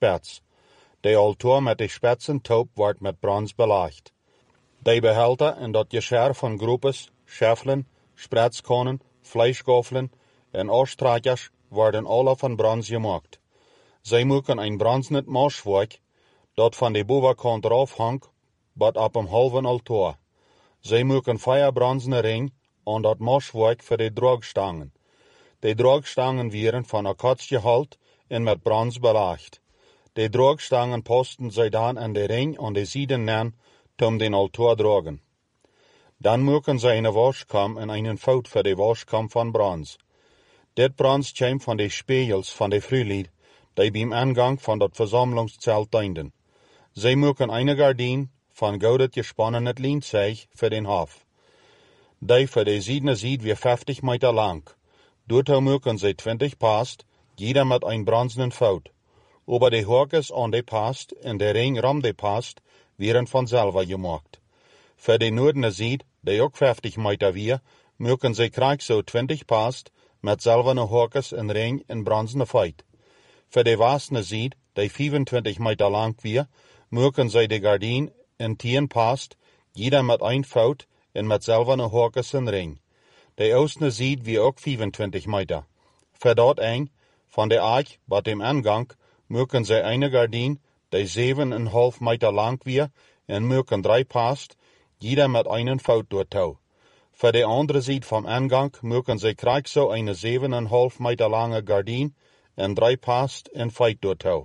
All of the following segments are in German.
spets. De altaar met de spetsen toup wordt met brons belagt. De behälter en dat gescher van groepes, scheffelen, spretskonen, vleesgoffelen en oorstrakers worden alle van brons gemaakt. Zij moeten een bronzen maaswerk, dat van de bovenkant eraf hangt, bat op een halve altaar. Zij moeten 4 bronzen ring aan dat maaswerk voor de draagstangen. De draagstangen werden van akkoords gehaald en met brons belagt. De draagstangen posten zij dan aan de ring aan de zijden aan, om den altaar dragen. Dan moeten zij een waskam en een fout voor de waskam van brons. Dit brons komt van de spiegels van de vrijlied, die beim aangang van dat verzamelingszelt dienden. Zij moeten een gardien van goudet gesponnen lienzeug voor den hof. Die voor de zijde ziet weer 50 meter lang. Daartoe moeten zij 20 past, jeder met een bronzenen fout. Over de horkes aan de past en de ring ram de past, werden vanzelf gemaakt. Voor de noordene zijde, die ook 50 meter weer, moeten zij krijg zo 20 past, met zelfde horkes en ring en bronzene feit. Voor de westene zijde, die 25 meter lang weer, moeten zij de gardien en 10 past, jeder met een fout en met zelfde horkes en ring. De oostene zijde weer ook 25 meter. Voor dat eng, van de ark bij dem aangang, moeten zij een gardien, die 7,5 meter lang weer, en moeten 3 past, jeder met een fout doortouw. Voor de andere zijde van aangang moeten zij krijg zo een 7,5 meter lange gardien en 3 past en feit doortouw.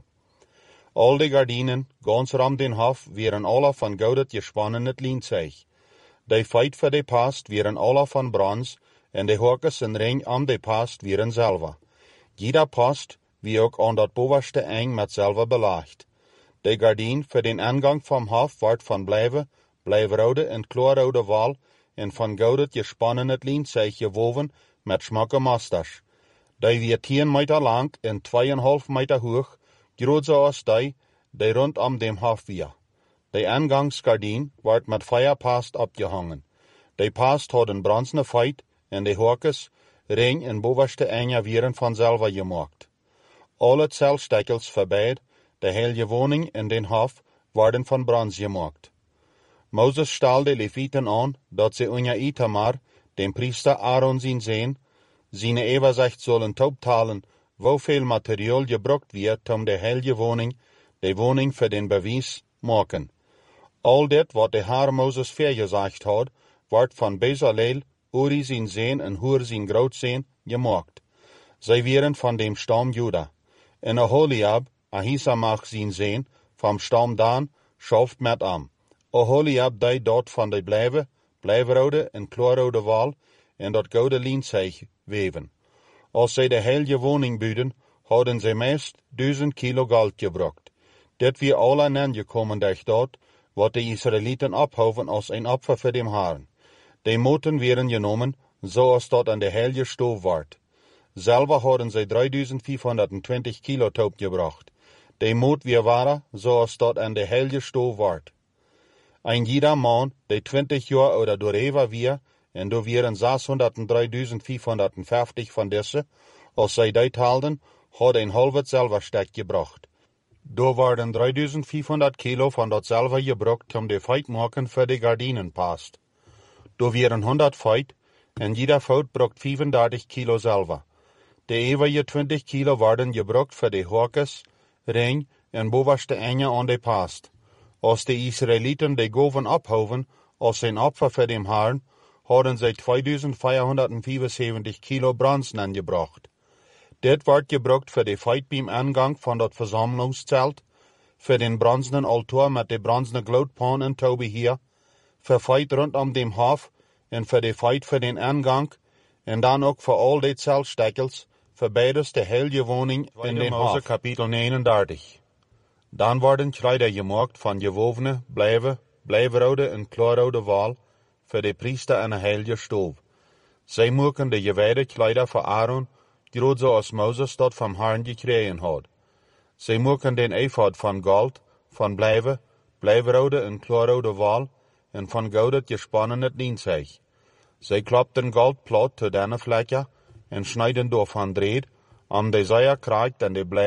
Al die gardinen, gans ram den hof, werden alle van goudet gesponnen lienzeug. De feit voor de past werden alle van brons en de horkes en ring am de past werden zelf. Jeder past, wie ook aan dat bovenste eng met zelf belagt. De gardien voor den aangang van hof wordt van blijvrode en kloorrode wal en van goudet gesponnen lienzeug gewoven met smakke masters. Die weer 10 meter lang en 2,5 meter hoog, groot zoals die rondom dem hof weer. De aangangsgardien wordt met 4 past opgehangen. De past had een bronzene feit en de horkes, ring en bovenste enge werden vanzelf gemaakt. Alle celstekkels voorbij, de hele woning en den hof, worden van brons gemaakt. Moses stal de Levieten aan, dat ze onder Itamar, dem priester Aaron zijn overzicht zullen optalen, hoeveel materiaal gebruikt wird om de hele woning, de woning voor den bewijs maken. Al dit wat de Heer Moses vergezegd had, wordt van Bezaleel, Uri zijn zoon en Hur zijn grootzoon gemaakt. Zij werden van dem stam Juda. En Oholiab, Ahisamach zijn zoon, vom stam Dan, schaft met am. Oholiab deed dat van de blijvrode en kloorrode wal en dat gouden lienzeug weven. Als zij de hele woning buiden, hadden zij meest 1000 kilo goud gebruikt. Dit weer alle aangekomen durch dat, wat de Israëlieten ophouden als een opfer voor dem Herrn. De moten werden genomen, zoals dat aan de hele stoof wordt. Selber hadden zij 3520 kilo touw gebracht. De moot weer waren, zoals dat aan de hele stoof wordt. Ein jeder man, die 20 jaar ouder doorheen weer, en door waren 603.550 van deze, als zij dit haalden, had een halve zilverstek gebracht. Door waren 3500 kilo van dat zilver gebruikt om de feit maken voor de gardinen past. Door waren 100 feit, en jeder fout bracht 35 kilo zilver. De eeuwige 20 kilo werden gebruikt voor de horkes, ring en bovenste enge aan de past. Als de Israëlieten de goven ophouden als zijn opfer voor dem Herrn, hadden zij 2475 kilo bronzen aangebracht. Dit wordt gebruikt voor de feit beim aangang van dat verzamelingszelt, voor den bronzenen altaar met de bronzene gloedpan en toebeheer, voor feit rondom dem hof en voor de feit voor den aangang, en dan ook voor al die zeltstekkels, voor beides de hele woning in den hof. Kapitel 39. Dan worden kleider gemaakt van gewovene, blijvrode en kloorrode wal, voor de priester en de heilige stoof. Zij moeten de gewijde kleider voor Aaron, groot zoals Moses dat van Herrn gekregen had. Zij moeten den ephod van goud, van blijvrode en kloorrode wal, en van goudet gesponnen lienzeug. Zij klopten goud plat te denne vlekken, en snijden door van dreed, om de zijkruid en de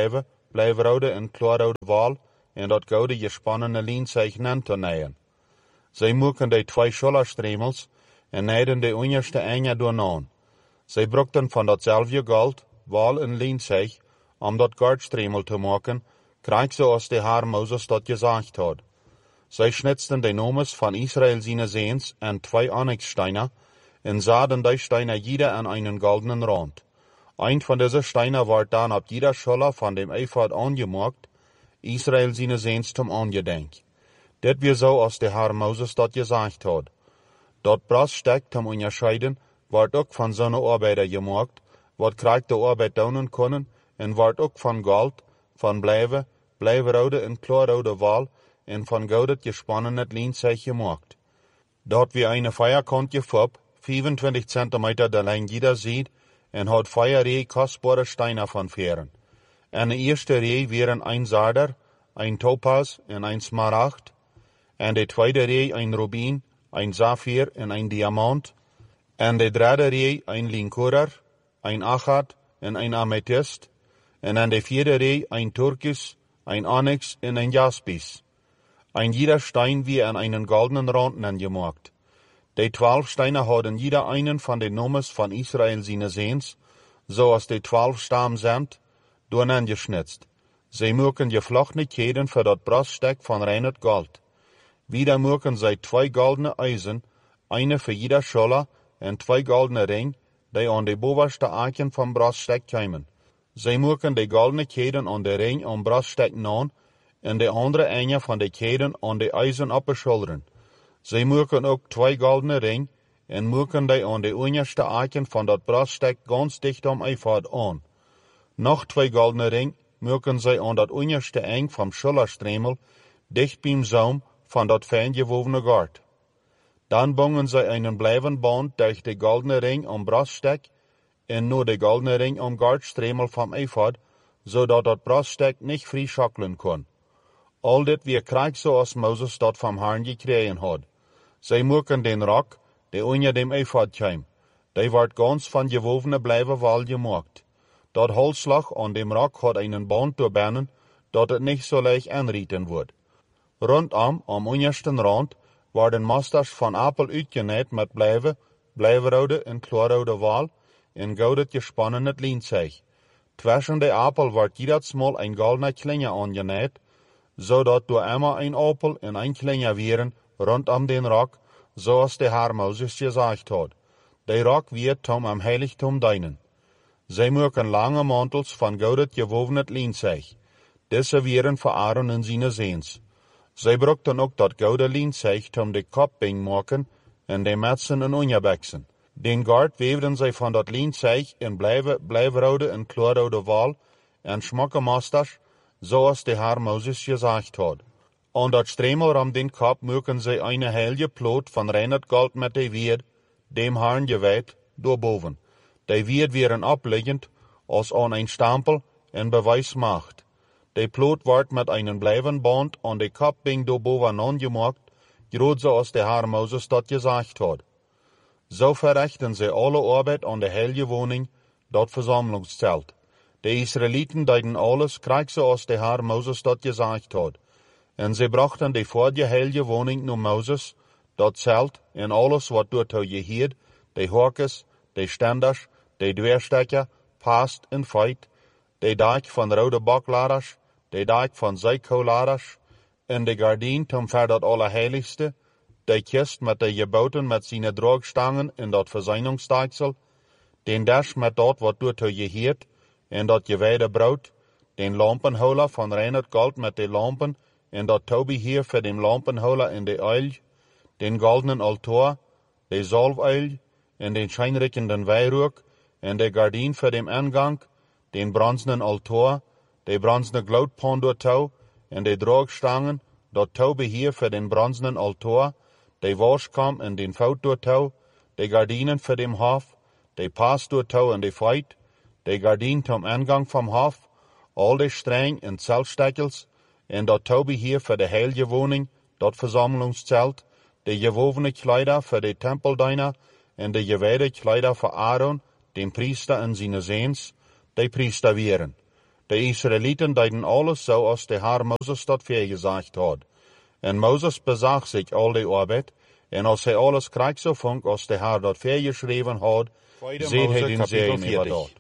blijvrode en kloorrode wal, en dat gouden gespannene lienzeich aan te nemen. Zij moeken de 2 schullerstremels en neiden de onderste enge doornaan. Zij brukten van datzelfde goud, wal en lienzeich, om dat goudstremel te maken, krijg zoals de Heer Moses dat gezegd had. Zij schnitzten de nomes van Israël zijn zeens en 2 onyxsteiner, en zaden die steiner jeder an einen goldenen Rand. Ein von dieser Steiner werd dann op jeder Scholler von dem Ephod angemaakt, Israël zijn zeens zum Angedenk. Dit weer zo als de Heer Moses dat gezegd had. Dat Braststek zum Unterscheiden werd ook van zo'n arbeider gemaakt, wat krijgt de arbeid doen kunnen, en werd ook van goud, van blijvrode en kloorrode wal, en van goudet gespannen lienzeich gemaakt. Dat weer eine Feierkontje fop, 25 centimeter de lijn jeder ziet, en had 4 Reh kostbare Steiner van veren. En de eerste Reh wären ein Sarder, ein Topaz en ein Smaragd, en de tweede Reh ein Rubin, ein Saphir en ein Diamant, en de derde Reh ein Linkorer, ein Achat en ein Amethyst, en aan de vierde Reh ein Turkis, ein Onyx en ein Jaspis. Ein jeder Stein wie an einen goldenen Rand angemaakt. Die 12 Steine hadden jeder einen von den Nomes von Israel seine Seens, so als die 12 Stamm sind, doornan geschnitzt. Sie mögen geflochtene Keden für dat Braststek von reines Gold. Wieder mögen sie 2 goldene Eisen, eine für jeder Scholler, und 2 goldene Ring, die an die bovenste Eiken vom Braststek kämen. Sie mögen die goldene Keden an de Ring am Braststek nahen, en de andere enge van de keden aan de eisen op de schoulderen. Zij moeken ook 2 goldene ring, en moeken die aan de onderste eiken van dat braststek ganz dicht am Ephod aan. Nog 2 goldene ring moeken zij aan dat onderste eng vom schullerstremel, dicht beim Saum van dat fijngewovene gard. Dan bongen zij einen blijven band durch de goldene ring am braststek, en nur de goldene ring am gardstremel vom Ephod, zodat dat braststek niet vrij schokkelen kon. Al dit weer krijg zoals Moses dat vom Herrn gekregen had. Zij moeken den Rock, der onder dem Ephod kwam. Die werd ganz van gewovene blijven wal gemaakt. Dat holslag aan dem Rock had einen band doorbannen, dat het niet zo leicht aanrieten wordt. Rondom, am ondersten rand, werden masters van apel uitgenaaid met blijvrode en kloorrode wal, en goudet gespannen het lienzeich. Tussen de apel werd jedersmal een goldene klinge aangenaaid, zodat door immer ein Apel en ein Klinge wären rondom den Rock, zoals de Heer Moses gezegd had. De Rock wird tom am Heiligtum dienen. Zij mögen lange Mantels van goudet gewovenet lienzeich. Diese wären für Aaron in seine Seens. Zij brukten ook dat gouden lienzeich tom de Kopbing maken en de metsen en onderbeksen. Den gard weefden zij van dat lienzeich in blijvrode en kloorrode wal en schmokke masters, zoals de Heer Moses gezegd had. Aan dat stremel om den kop mögen zij eine heilige Plot van reines Gold met de Weerd, dem Herrn gewijd, doorboven. De Weerd wären abliggend, als aan een stempel en bewijs macht. De Plot wordt met einen blijven band aan de kopbing doorboven aangemaakt, groot zoals de Heer Moses dat gezegd had. Zo verrichten zij alle arbeid aan de heilige woning, dat verzamelingszelt. De Israëlieten deden alles krijg zoals de Heer Moses dat gezegd had. En ze brachten de vorige heilige woning naar Moses, dat zelt en alles wat door toe geheerd, de horkes, de stenders, de dweerstekker, past en feit, de dak van rode bakladers, de dak van zijkoladers, en de gardien tom ver dat allerheiligste, de kist met de geboten met zijn droogstangen en dat verzuiningsstaaksel, den dash met dat wat door toe geheerd, en dat gewijde brood, den lampenholer van reines gold met de lampen, en dat toebeheer voor den lampenholer in de uil, den goldenen altaar, de zalfuil, en den schijnrikkenden wijrook, en de gardien voor den ingang, den bronzenen altaar, de bronzene gloedpan door touw, en de droogstangen, dat toebeheer voor den bronzenen altaar, de waskam en den fout door touw, de gardinen voor den hof, de pas door touw en de feit, de gardien tom ingang vom hof, al de streng en zeltstekkels, en dat toebeheer voor de heilige woning, dat verzamelingszelt, de gewovene kleider voor de tempeldiener, en de gewijde kleider voor Aaron, den priester en zijn zeens, de priester wären. De Israeliten deden alles zo als de Heer Moses dat voorgezegd had. En Moses bezag zich al die arbeid, en als hij alles krijgt zo vond als de Heer dat voorgeschreven had, zeet hij den zegen over dat.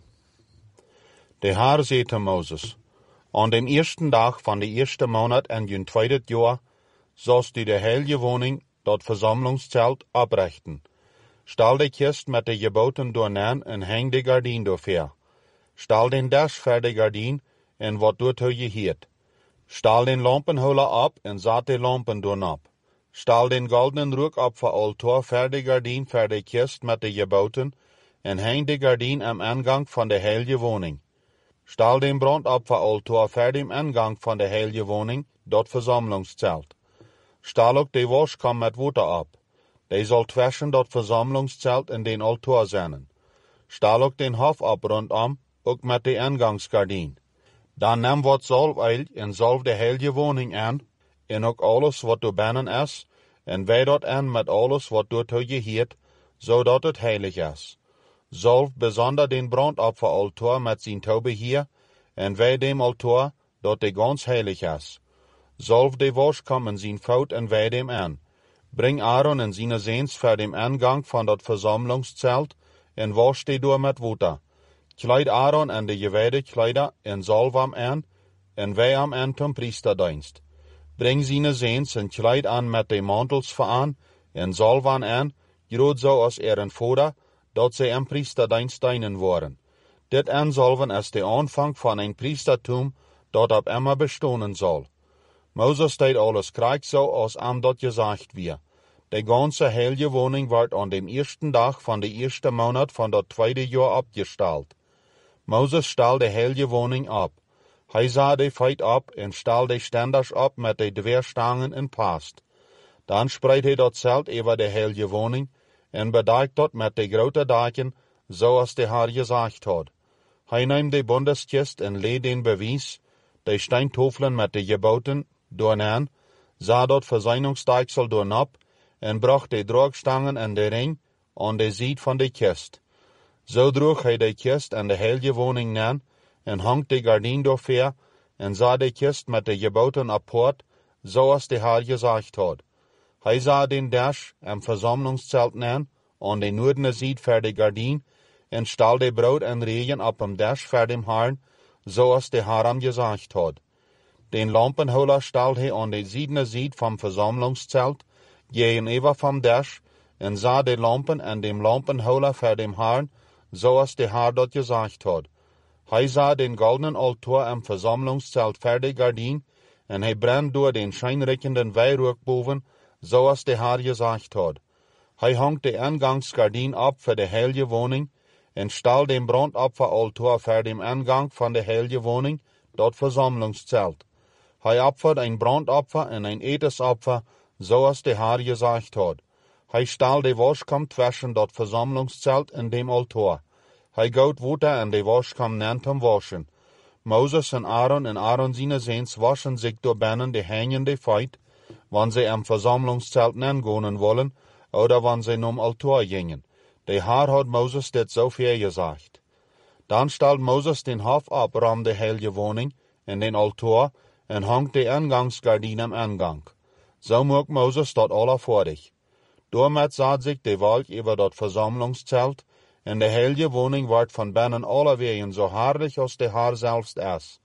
De Heer zei te Moses, aan dem eersten dag van de eerste maand en hun tweede jaar, zoals du de heilige woning, dat verzamelingszelt, abrichten. Stal de kist met de geboten doornaan en hang de gardien doorver. Stal den dash voor de gardien en wat doet je hiert. Stal den lampenholer op en zat de lampen doornap. Stal den goldenen roek op voor altaar voor de gardien voor de kist met de geboten en hang de gardien am aangang van de heilige woning. Stal den brand op voor altaar voor de aangang van de heilige woning, dat verzamelingszelt. Stal ook de waschkam met water op. Die zal twischen dat verzamelingszelt in den altaar zijn. Stal ook den hof op rondom, ook met de aangangsgardien. Dan neem wat zalfolie en zalf de heilige woning aan, en ook alles wat door binnen is, en wij dat aan met alles wat door te geheert, zodat het heilig is. Zalf bijzonder den brandopferaltaar met zijn toebeheer, en wij dem altaar, dat de ganz heilig is. Zalf de waschkam en zijn fout en wij dem aan. Bring Aaron en zijn zeens voor dem aangang van dat verzamelingszelt, en wasch die door met water. Kleid Aaron en de gewijde kleider en zalf am aan, en wij am aan zum priesterdienst. Bring zijn zeens en kleid aan met de mantels vooraan, en zalf aan, groot zo als een vader, dat zij am priesterdienst dienen worden. Dit aanzalven is de aanvang van een priestertum, dat op immer bestonen zal. Moses deed alles krijgt zo als am dat gezegd weer. De ganze heilige woning wordt aan dem eersten dag van de eerste maand van dat tweede jaar opgesteld. Moses stal de heilige woning op. Hij zag de feit op en stal de stenders op met de dweerstangen en past. Dan spreidt hij dat zelt over de heilige woning en bedekt dat met de grote daken, zoals de Heer gezegd had. Hij neemt de bundeskist en leed den bewijs, de steintofelen met de geboten, doornaan, zag dat verzoeningsdeiksel doornap en bracht de draagstangen en de ring aan de zijde van de kist. Zo droeg hij de kist en de heilige woning aan en hangt de gardien doorver en zag de kist met de geboten apart, zoals de Heer gezegd had. Hij zag den dash am verzamelingszelt aan de noordene zijde voor de gardien en stal de brood en regen op hem dash voor dem Herrn, zoals de Heer hem gezegd had. Den lampenholer stal hij aan de ziedene zijde vom verzamelingszelt, gegenüber vom dash, en zag de lampen en dem lampenholer voor dem Herrn, zoals de Heer dat gezegd had. Hij zag den goldenen altaar am verzamelingszelt voor de gardien, en hij brandt door den schijnrijkenden weirook boven, zoals de Heer gezegd had. Hij hangt de aangangsgardien op voor de heilige woning, en stal den brandopferaltaar voor dem aangang van de heilige woning, dat verzamelingszelt. Hij opfert een brandopfer en een etensopfer, zoals de Heer gezegd had. Hij stal de waschkam twischen dat verzamelingszelt en dem altaar. Hij goot water en de waschkam nant hem waschen. Moses en Aaron zijn zeens waschen zich door binnen de hangende feit, wanneer zij am verzamelingszelt nangonen wollen, oder wanneer zij nom altaar gingen. De Heer had Moses dit zo gezegd. Dan stelt Moses den hof op ram de heilige woning en den altaar en hangt de aangangsgardien am aangang. Zo maakt Moses dat alle fertig. Doormet zat zich de wolk über dat verzamelingszelt en de heilige woning wordt van binnen alle wegen zo herrlich als de Heer zelfs is.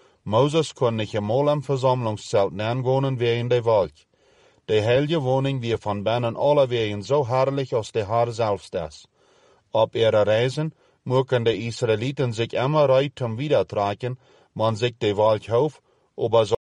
Moses kon niet eenmaal am verzamelingszelt nangonen wegen de wolk. De heilige woning weer van binnen alle wegen zo herrlich als de Heer zelfs is. Op ihre reizen mochten de Israeliten zich immer reit zum Wiedertragen, man sich de wolk hof, aber so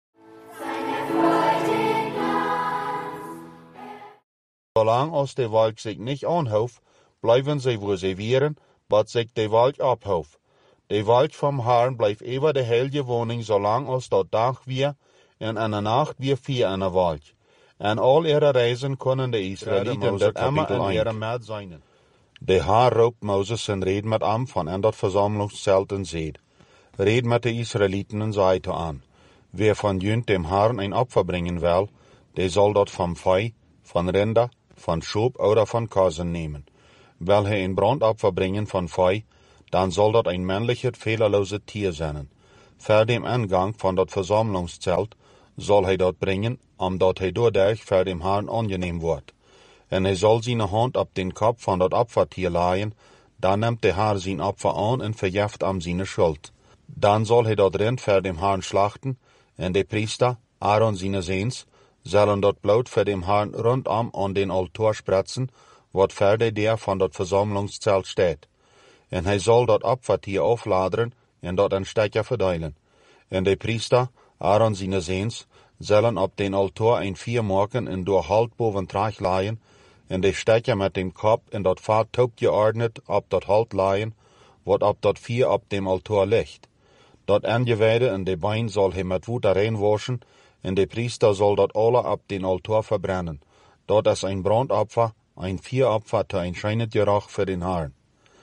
Solange als de wolk zich niet aanhoudt, blijven zij wo zij wären, wat zich de wolk ophoudt. De wolk vom Herrn blijft over de heilige woning zolang als dat dag weer, en aan de nacht weer vier aan de wolk. En al ihre reizen kunnen de Israëlieten dat immer in ihre maat zijn. De Heer roept Moses en reed met hem van in dat verzamelingszelt en zeed. Reed met de Israëlieten en zei te aan. Wer van junt dem Herrn een opfer brengen wil, der zal dat van vee, van rinder, van schoop oder van kazen nemen. Wil hij een brandopfer brengen van vee, dan zal dat een männliches, fehlerloses Tier zijn. Voor dem Eingang van dat Versammlungszelt zal hij dat brengen, omdat hij doordat voor dem Herrn angenehm wordt. En hij zal zijn hand op den kop van dat opfertier laaien, dan neemt de Herr zijn opfer aan en verjeft am zijn schuld. Dan zal hij dat rind voor dem Herrn slachten, en de priester, Aaron zijn zoons, zullen dat bloed voor dem Herrn rondom aan den altaar spritsen, wat voor de deur van dat Versammlungszelt staat. En hij zal dat opfertier afladeren en dat een stukje verdelen. En de priester, Aaron zijn zoons, zullen op den altaar een vier maken en door halt boven traag laaien, en de stukje met dem kop en dat vaart taub geordnet op dat halt laaien, wat op dat vier op dem altaar ligt. Dat aangewijde en de bein zal hij met water reinwaschen, en de priester zal dat alle op den altaar verbrennen. Dat is een brandopfer, een vieropfer te een schijnend geruch voor den Herrn.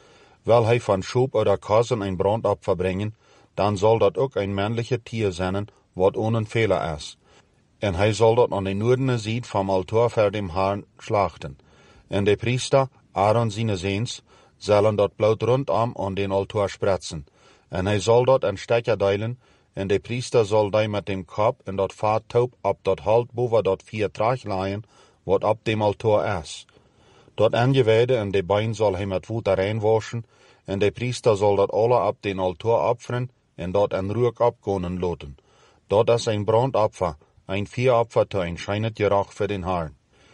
Wil hij van Schub oder Kassen een brandopfer brengen, dan zal dat ook een männliche Tier zijn, wat ohne Fehler is. En hij zal dat aan de noordene zijde vom altaar voor dem Herrn slachten. En de priester, Aaron zijn zoons, zullen dat bloed rondom aan den altaar spritsen. En hij zal dat een stukje delen, en de priester zal die met dem kop en dat vaart taub op dat halt boven dat vier traag laaien, wat op dem altaar is. Dat aangewijde en de bein zal hij met water reinwaschen, en de priester zal dat alle op den altaar opferen, en dat en rook opkomen laten. Dat is een brandopfer, een vieropfer te een schijnend geruch voor den Herrn.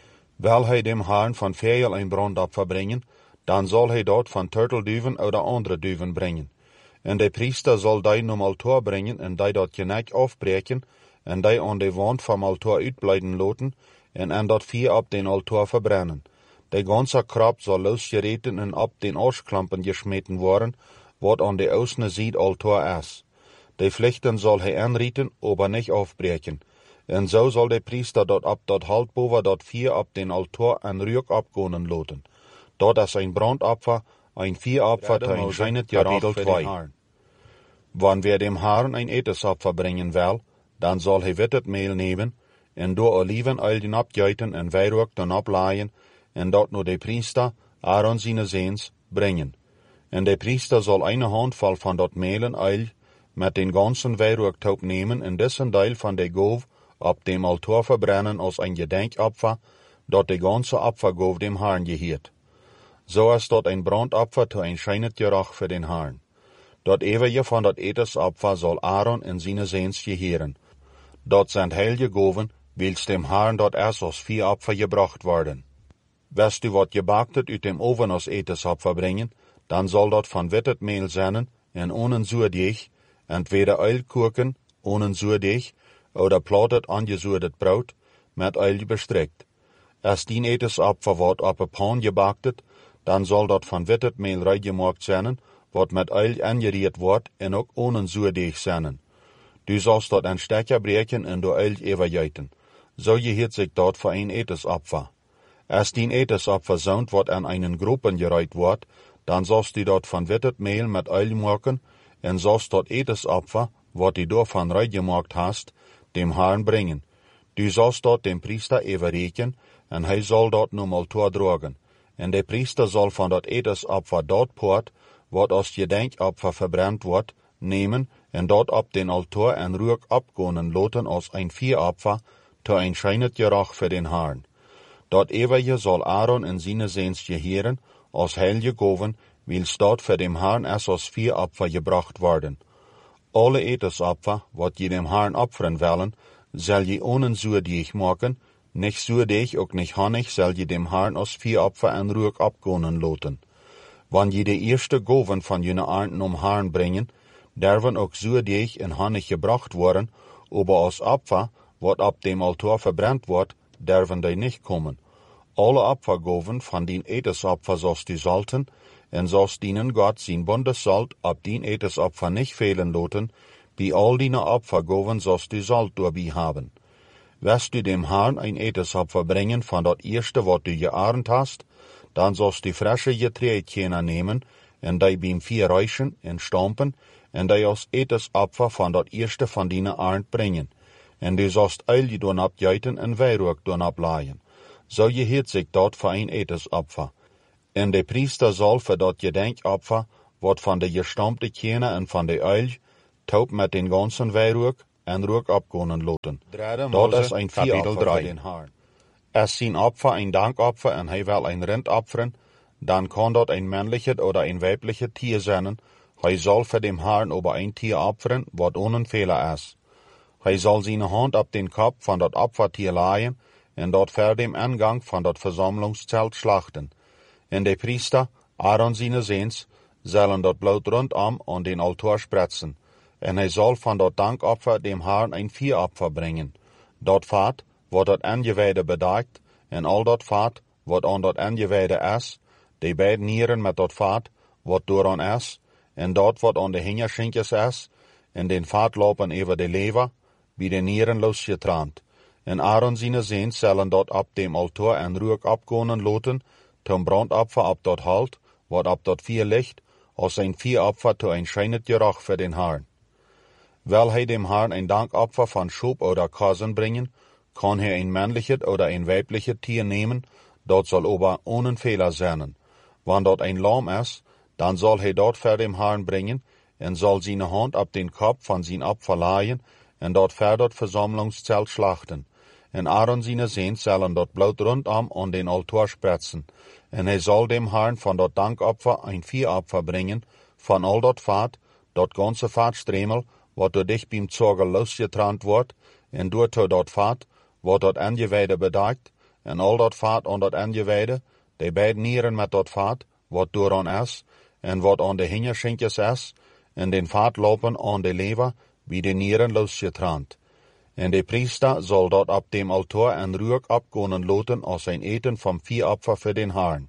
Wil hij dem Herrn van veel een brandopfer brengen, dan zal hij dat van turtelduven oder andere duven brengen. En de priester zal die nom altaar brengen en die dat genek afbreken, en die aan de wand vom altaar uitblijden laten, en aan dat vier op den altaar verbrennen. De ganze krop zal losgereten en op den Arschklampen gesmeten worden, wat aan de oostene zijde altaar is. De vlechten zal hij aanrieten, aber niet afbreken. En zo zal de priester dat op dat halt boven dat vier op den altaar en rook opkomen laten. Dat is een brandopfer, een vieropfer te een schijnend geruch voor den Herrn. Wanneer dem Herrn een etensopfer brengen wil, dan zal hij wittet meel nemen, en door olivenöl opjuiten en wierook dan oplaaien, en dat naar de priester, Aaron zijn zoons, brengen. En de priester zal een handvol van dat meel en oil met den ganzen wierooktaub nemen en dessen deel van de goof op dem altaar verbrennen als een gedenkopfer, dat de ganze opfergoof dem Herrn geheert. Zo is dat een brandopfer te een schijnend geruch voor den Herrn. Dat eeuwige van dat etensopfer zal Aaron en zijn zoons geheren. Dat zijn heilige goven, wils dem Herrn dat is als vieropfer gebracht worden. Wist u wat gebaktet uit dem oven als etensopfer brengen, dan zal dat van wittet meel zijn en ohne zuurdeeg, entweder uilkurken ohne zuurdeeg, oder platet angezuurdet brood, met uil bestrekt. Als die etensopfer wordt op een pan gebaktet, dan zal dat van wittet meel reingemaakt zijn, wat met uil angeriert wordt en ook ohne zuurdeeg zijn. Du zalst dat een stukje breken en door uil everjuiten. Zo geheert zich dat voor een etensopfer. Als die etensopfer zout wat aan einen groepen gereiht wordt, dan zalst du dat van wittet meel met uil maken, en zalst dat etensopfer, wat du door van reingemaakt hast, dem Herrn brengen. Du zalst dat dem priester everreken, en hij zal dat nom altaar dragen. En de priester zal van dat etensopfer dat poort, wat als gedenkopfer verbrannt wordt, nemen en dat op den altaar en rook opkomen laten als een vieropfer, te een schijnend geruch voor den Herrn. Dat eeuwige zal Aaron en zijn zoons geheren, als heilige goven, wils dat voor dem Herrn is als vieropfer gebracht worden. Alle etensopfer, wat je dem Herrn opferen willen, zal je ohne zuurdeeg maken, nicht zuurdeeg ook nicht honig zal je dem Herrn als vieropfer en rook opkomen laten. Wanneer je de eerste goven van jene aarden om Herrn brengen, derven ook zuurdeeg en honig gebracht worden, aber als opfer, wat op dem altaar verbrannt wordt, derven die niet komen. Alle opfergoven van dien etensopfer zoals du salten, en zoals dienen God zijn bundeszalt op dien etensopfer niet fehlen laten, bij al die opfergoven zoals du salt doorbij haben. West du dem Herrn een etensopfer brengen van dat eerste wat du gearend hast, dan zoals du frische getreidtjener nemen, en die beim vier räuschen en stampen, en die als etensopfer van dat eerste van die arend brengen. En du zost uil doen opjuiten en wierook doen oplaaien. Zo geheert zich dat voor een etensopfer. En de priester zal voor dat gedenkopfer, wat van de gestampte tjener en van de uil, taub met den ganzen weirook en rook opkonen loten. Dat is een vieroffer voor den Herrn. Es zijn Opfer ein Dankopfer en hij wil ein Rind opfern, dann kann dort ein männliches oder ein weibliches Tier sein. Hij soll für dem Herrn über ein Tier opfern, wat ohne Fehler ist. Hij soll seine Hand op den Kopf van dat Opfertier laaien en dort vor dem Eingang van dat Versammlungszelt schlachten. En de Priester, Aaron seine Sehns, sollen dort Blut rundum an den Altar spritzen. En hij soll van dat Dankopfer dem Herrn ein Vieropfer bringen. Dat Vat, wat dat Angeweide bedagt, en al dat Vat, wat an dat Angeweide is, de beiden Nieren met dat Vat, wat dooran is, en dat wat an de Hingerschinkjes is, en den Vat lopen over de Lever, wie de Nieren losgetrant. En Aaron seine Sehns zullen dort op dem Altar en rook opkonen loten, zum Brandopfer op dat Halt, wat op dat Vier ligt, als ein Vieropfer zu ein scheinet Geruch für den Herrn. Will hij dem Herrn ein Dankopfer von Schub oder Kasen bringen, kann er ein männliches oder ein weibliches Tier nehmen, dat soll aber ohne Fehler sein. Wann dort ein Lamm ist, dann soll hij dort für dem Herrn bringen, en soll seine Hand op den Kopf von sein Opfer laaien, en dort für dat Versammlungszelt schlachten. En Aaron seine Sehns sollen dort Blut rundum an den Altar spritzen. En hij soll dem Herrn von dort Dankopfer ein Vieropfer bringen, von all dort Vat, dort ganze Vatstremel, wat door dich beim Zorgel losgetrannt wordt, en door dort Vat, wat dort Angeweide bedagt, en al dort Vat an dort Angeweide, de beiden Nieren met dort Vat, wat dooran is, en wat an de Hingerschinkjes is, en den Vat lopen an de Lever, wie de Nieren losgetrannt. En de Priester soll dort op dem Altar en rook opkonen loten als ein Eten vom Vieropfer für den Herrn.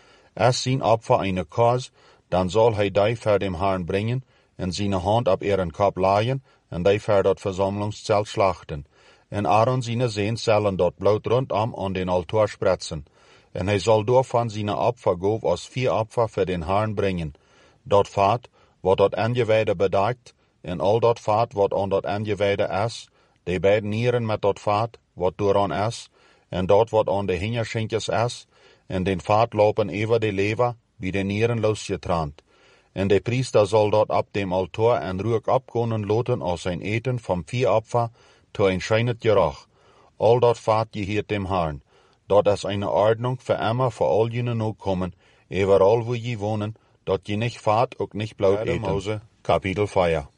Es sein Opfer eine Kos, dann soll hij die für dem Herrn bringen, en seine Hand op ihren Kopf laaien, en die für dat Versammlungszelt schlachten. En Aaron seine Sehns sollen dort Blut rundum an den Altar spritzen. En hij soll daarvan seine Opfergof als Vieropfer für den Herrn bringen. Dat Vat, wat dat Angeweide bedagt, en al dat Vat, wat an dat Angeweide is, de beiden Nieren met dat Vat, wat dooran is, en dat wat an de Hingerschinkjes is, en den Vat lopen over de Lever, wie de Nieren losgetrannt. En de Priester soll dort op dem Altar en rook opkonen loten als ein Eten vom Vieropfer zu ein scheinet Geruch. Al dat Vat gehört dem Herrn. Dat is eine Ordnung für immer für all jene nu kommen, überall wo je wohnen, dat je nicht Vat ook nicht Blut eten. Mose, Kapitel 4.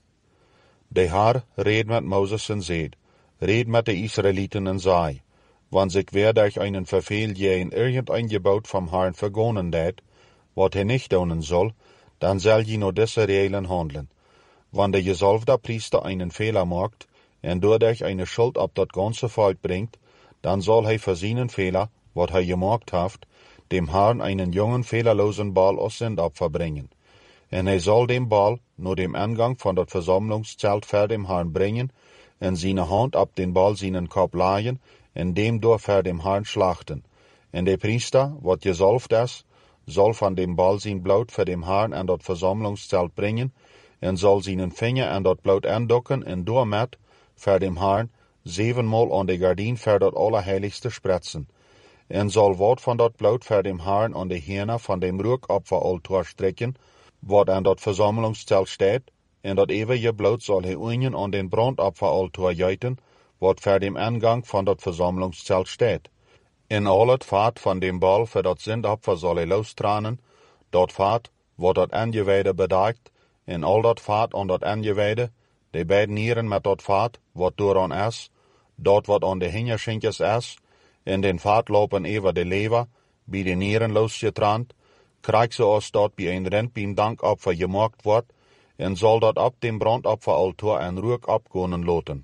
De Herr reed met Moses en zeid, reed met de Israeliten en zei, wann sich wer durch einen Verfehl je in irgendein Gebot vom Herrn vergonnen dat, wat hij nicht doen soll, dann soll je nur diese Regeln handeln. Wann der gesalfte Priester einen Fehler macht, en dadurch eine Schuld op dat ganze Volk bringt, dann soll hij für seinen Fehler, wat hij gemacht hat, dem Herrn einen jungen, fehlerlosen Ball aus Sündopfer bringen. En hij soll den Ball nur dem Eingang von dat Versammlungszelt vor dem Herrn bringen, en seine Hand op den Ball seinen Kopf laaien, en dem door vor dem Herrn schlachten. En de Priester, wat gesalft is, soll von dem Ball sein Blut für dem Herrn an dat Versammlungszelt bringen, en soll seinen Finger an dat Blut andocken en doormet, für dem Herrn, 7-mal an de Gardin für dat Allerheiligste spritzen. En soll wat van dat Blut für dem Herrn an de Hirne von dem Rookopferaltar strecken, wat an dat Versammlungszelt steht, en dat ewige Blut soll hij unien an den Brandopferaltar juiten, wat für dem Eingang von dat Versammlungszelt steht. En al het Vat van dem Ball für dat Sündopfer soll hij lostranen, dat Vat, wat dat Angeweide bedagt, en al dat Vat an dat Angeweide, de beiden Nieren met dat Vat, wat dooran is, dat wat an de Hingerschinkjes is, en den Vat lopen over de Lever, bij de Nieren losgetrant, krijgt ze als dat bij een Rind beim Dankopfer gemaakt wordt, en zal dat op dem Brandopferaltar en rook opkonen loten.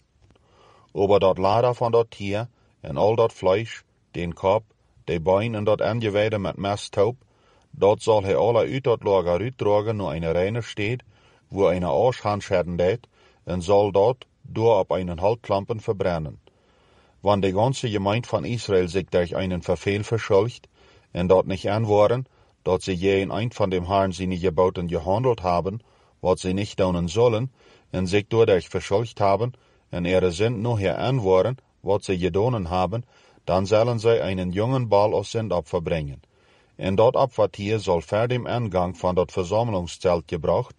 Over dat lader van dat Tier, en al dat Fleisch, den Kopf, de Bein en dat Angeweide met Mesttaub, dat zal hij alle uit dat lager uitdragen naar een reine steed, wo eine Arschhandschäden deed, en zal dat door op einen Haltklampen verbrennen. Wann de ganze Gemeinde van Israel sich durch einen Verfehl verschuldigt, en dat nicht anwaren, dat sie je in ein von dem Herrn seine Geboten gehandelt haben, wat sie nicht tun sollen, en sich dadurch verschuldigt haben, en ihre Sünd nachher anwaren, wat sie gedonen haben, dann sollen sie einen jungen Ball aus Sündopfer bringen. En dat Opfertier soll vor dem Eingang von dat Versammlungszelt gebracht,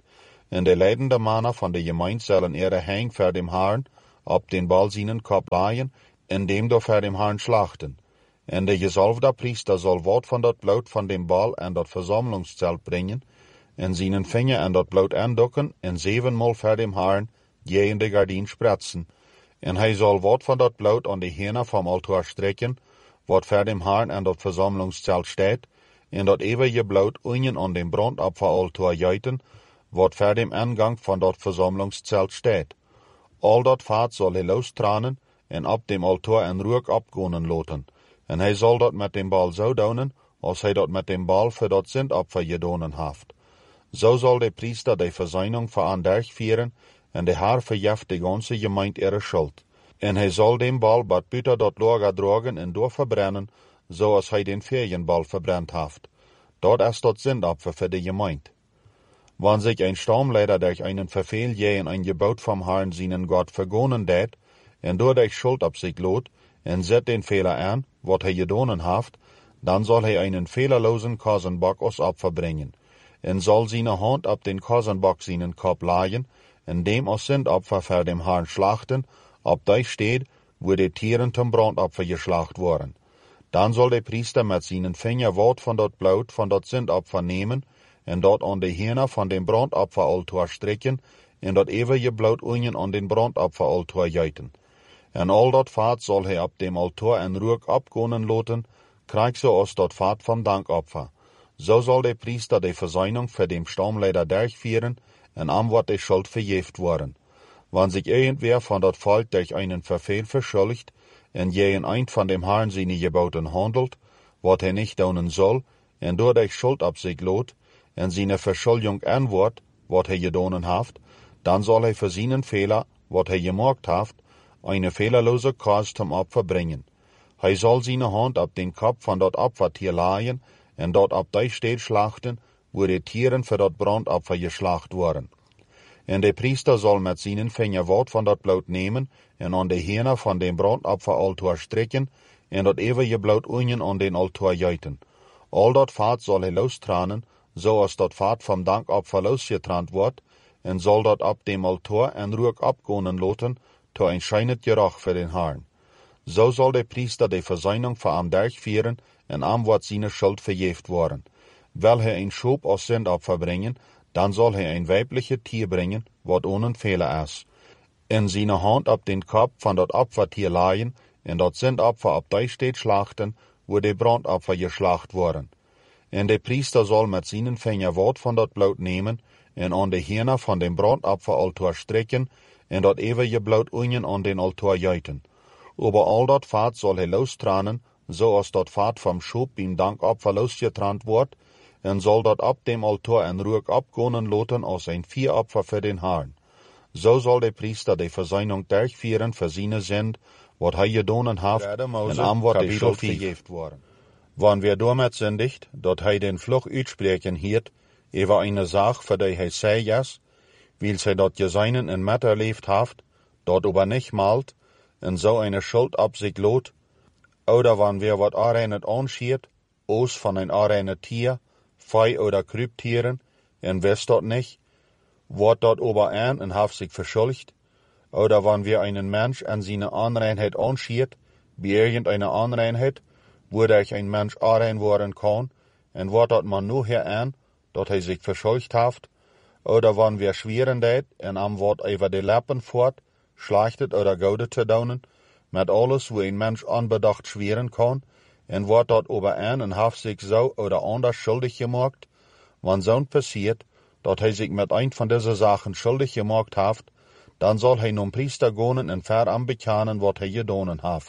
en de leidende mannen van de gemeente zullen ihre hang voor dem Herrn op den bal zijnen kop laaien, en dem door voor dem Herrn slachten. En de gezalfde priester zal wat van dat bloed van dem bal en dat verzamelingszelt brengen, en zijnen vinger en dat bloed aandokken, en 7-maal voor dem Herrn je in de gardien spretsen. En hij zal wat van dat bloed aan de henen van altaar strekken, wat voor dem Herrn en dat verzamelingszelt staat, en dat eeuwige bloed unien aan dem brandopferaltaar juiten, wat voor dem aangang van dat verzamelingszelt staat. Al dat vaat zal hij lostranen, en op dem altaar en rook opgonen laten. En hij zal dat met dem bal zo doen, als hij dat met dem bal voor dat zindopfer gedonen heeft. Zo zal de priester de verzeining veranderg vieren, en de Heer verjeft de ganze gemeente ihre schuld. En hij zal dem bal bad buiten dat lager dragen en doorverbrennen, zoals hij den Ferienbal verbrennt heeft. Dat is dat zindopfer voor de gemeente. Wann sich ein Sturmleiter durch einen Verfehl je in ein Gebot vom Herrn seinen Gott vergonnen dat, en dadurch Schuld op sich lot, en zet den Fehler an, wat hij gedonen heeft, dan zal hij einen fehlerlosen Korsenbock als Opfer bringen, en zal seine Hand op den Korsenbock seinen Kopf laaien, en dem als Sündopfer für dem Herrn schlachten, op die steht, wo die Tieren zum Brandopfer geschlacht worden. Dan zal de priester met seinen Finger wat van dat bloed van dat Sündopfer nemen, en dat aan de henen van den brandopferaltaar strekken, en dat eeuwige bloed unien aan den brandopferaltaar juiten. En al dat vaat zal hij op dem altaar en rook opgonen laten, krijg zoals dat vaat van dankopfer. Zo zal de priester de verzeining voor dem Stammleider durchführen, en am wordt de schuld verjeft worden. Wann sich irgendwer van dat Volk durch einen Verfehl verschuldigt, en je in ein van dem Herrn seine Geboten handelt, wat hij nicht doen soll, en dadurch Schuld op sich lot, en seine Verschuldung antwoord, wat hij gedonen heeft, dan zal hij voor seinen Fehler, wat hij gemaakt heeft, eine fehlerlose Kors zum Opfer bringen. Hij zal seine Hand op den Kopf van dat Opfertier laaien, en dat op die steed schlachten, wo die Tieren für dat Brandopfer geschlacht worden. En de priester zal met seinen Finger wat van dat bloed nemen, en aan de henen van den Brandopferaltaar strekken, en dat eeuwige bloed unien aan den altaar juiten. Al dat vaat zal hij lostranen, zoals dat vaat vom Dankopfer losgetrant wordt, en zal dat op dem altaar en rook opgonen laten, to ein scheinet Geruch für den Herrn. So zal de priester de verzeining voor am durchführen, en am wordt seine Schuld verjeft worden. Will hij ein Schub als Sündopfer bringen, dan zal hij ein weibliche Tier bringen, wat ohne Fehler is. En seine Hand op den Kopf van dat Opfertier laaien, en dat Sündopfer op die steed schlachten, wo de Brandopfer geschlacht worden. En de priester zal met seinen Finger wat van dat bloed nemen, en aan de henen van den Brandopferaltaar strekken, en dat eeuwige bloed unien aan den altaar juiten. Over al dat vaat zal hij lostranen, zoals dat vaat vom Schub beim Dankopfer losgetrant wordt, en zal dat op dem altaar en rook opgonen laten als een Vieropfer für den Herrn. Zo zal de priester de verzeining durchführen für seine Sünd, wat hij gedonen heeft, en am wordt de Schuld verjeft worden. Wann wir damit sündigt, dat hij den Fluch uitspreken hiert, über eine Sache, für die hij sei is, weil sie dat Geseinen in Met erlebt haft, dort aber nicht malt, en so eine Schuld op sich lot, oder wann wir wat areinet anschiert, aus von ein areinet Tier, Fei oder Krübtieren, en wist dat nicht, wordt dat aber an en haft sich verschuldigt, oder wann wir einen Mensch an seine Anreinheit anschiert, bei irgendeiner Anreinheit, wodurch ein Mensch arein worden kann, en wordt dat man nur her an, dat hij sich verschuldigt haft, oder wann wir schweren dat, en am Wort über die Lappen fort, schlachtet oder goudet te doen, met alles, wo ein Mensch unbedacht schweren kann, en wordt dat aber an en haft sich so oder anders schuldig gemacht, wann zo'n passiert, dat hij sich mit ein von diese Sachen schuldig gemacht haft, dan zal hij nun Priester gonen en ver am bekennen, wat hij gedonen haft.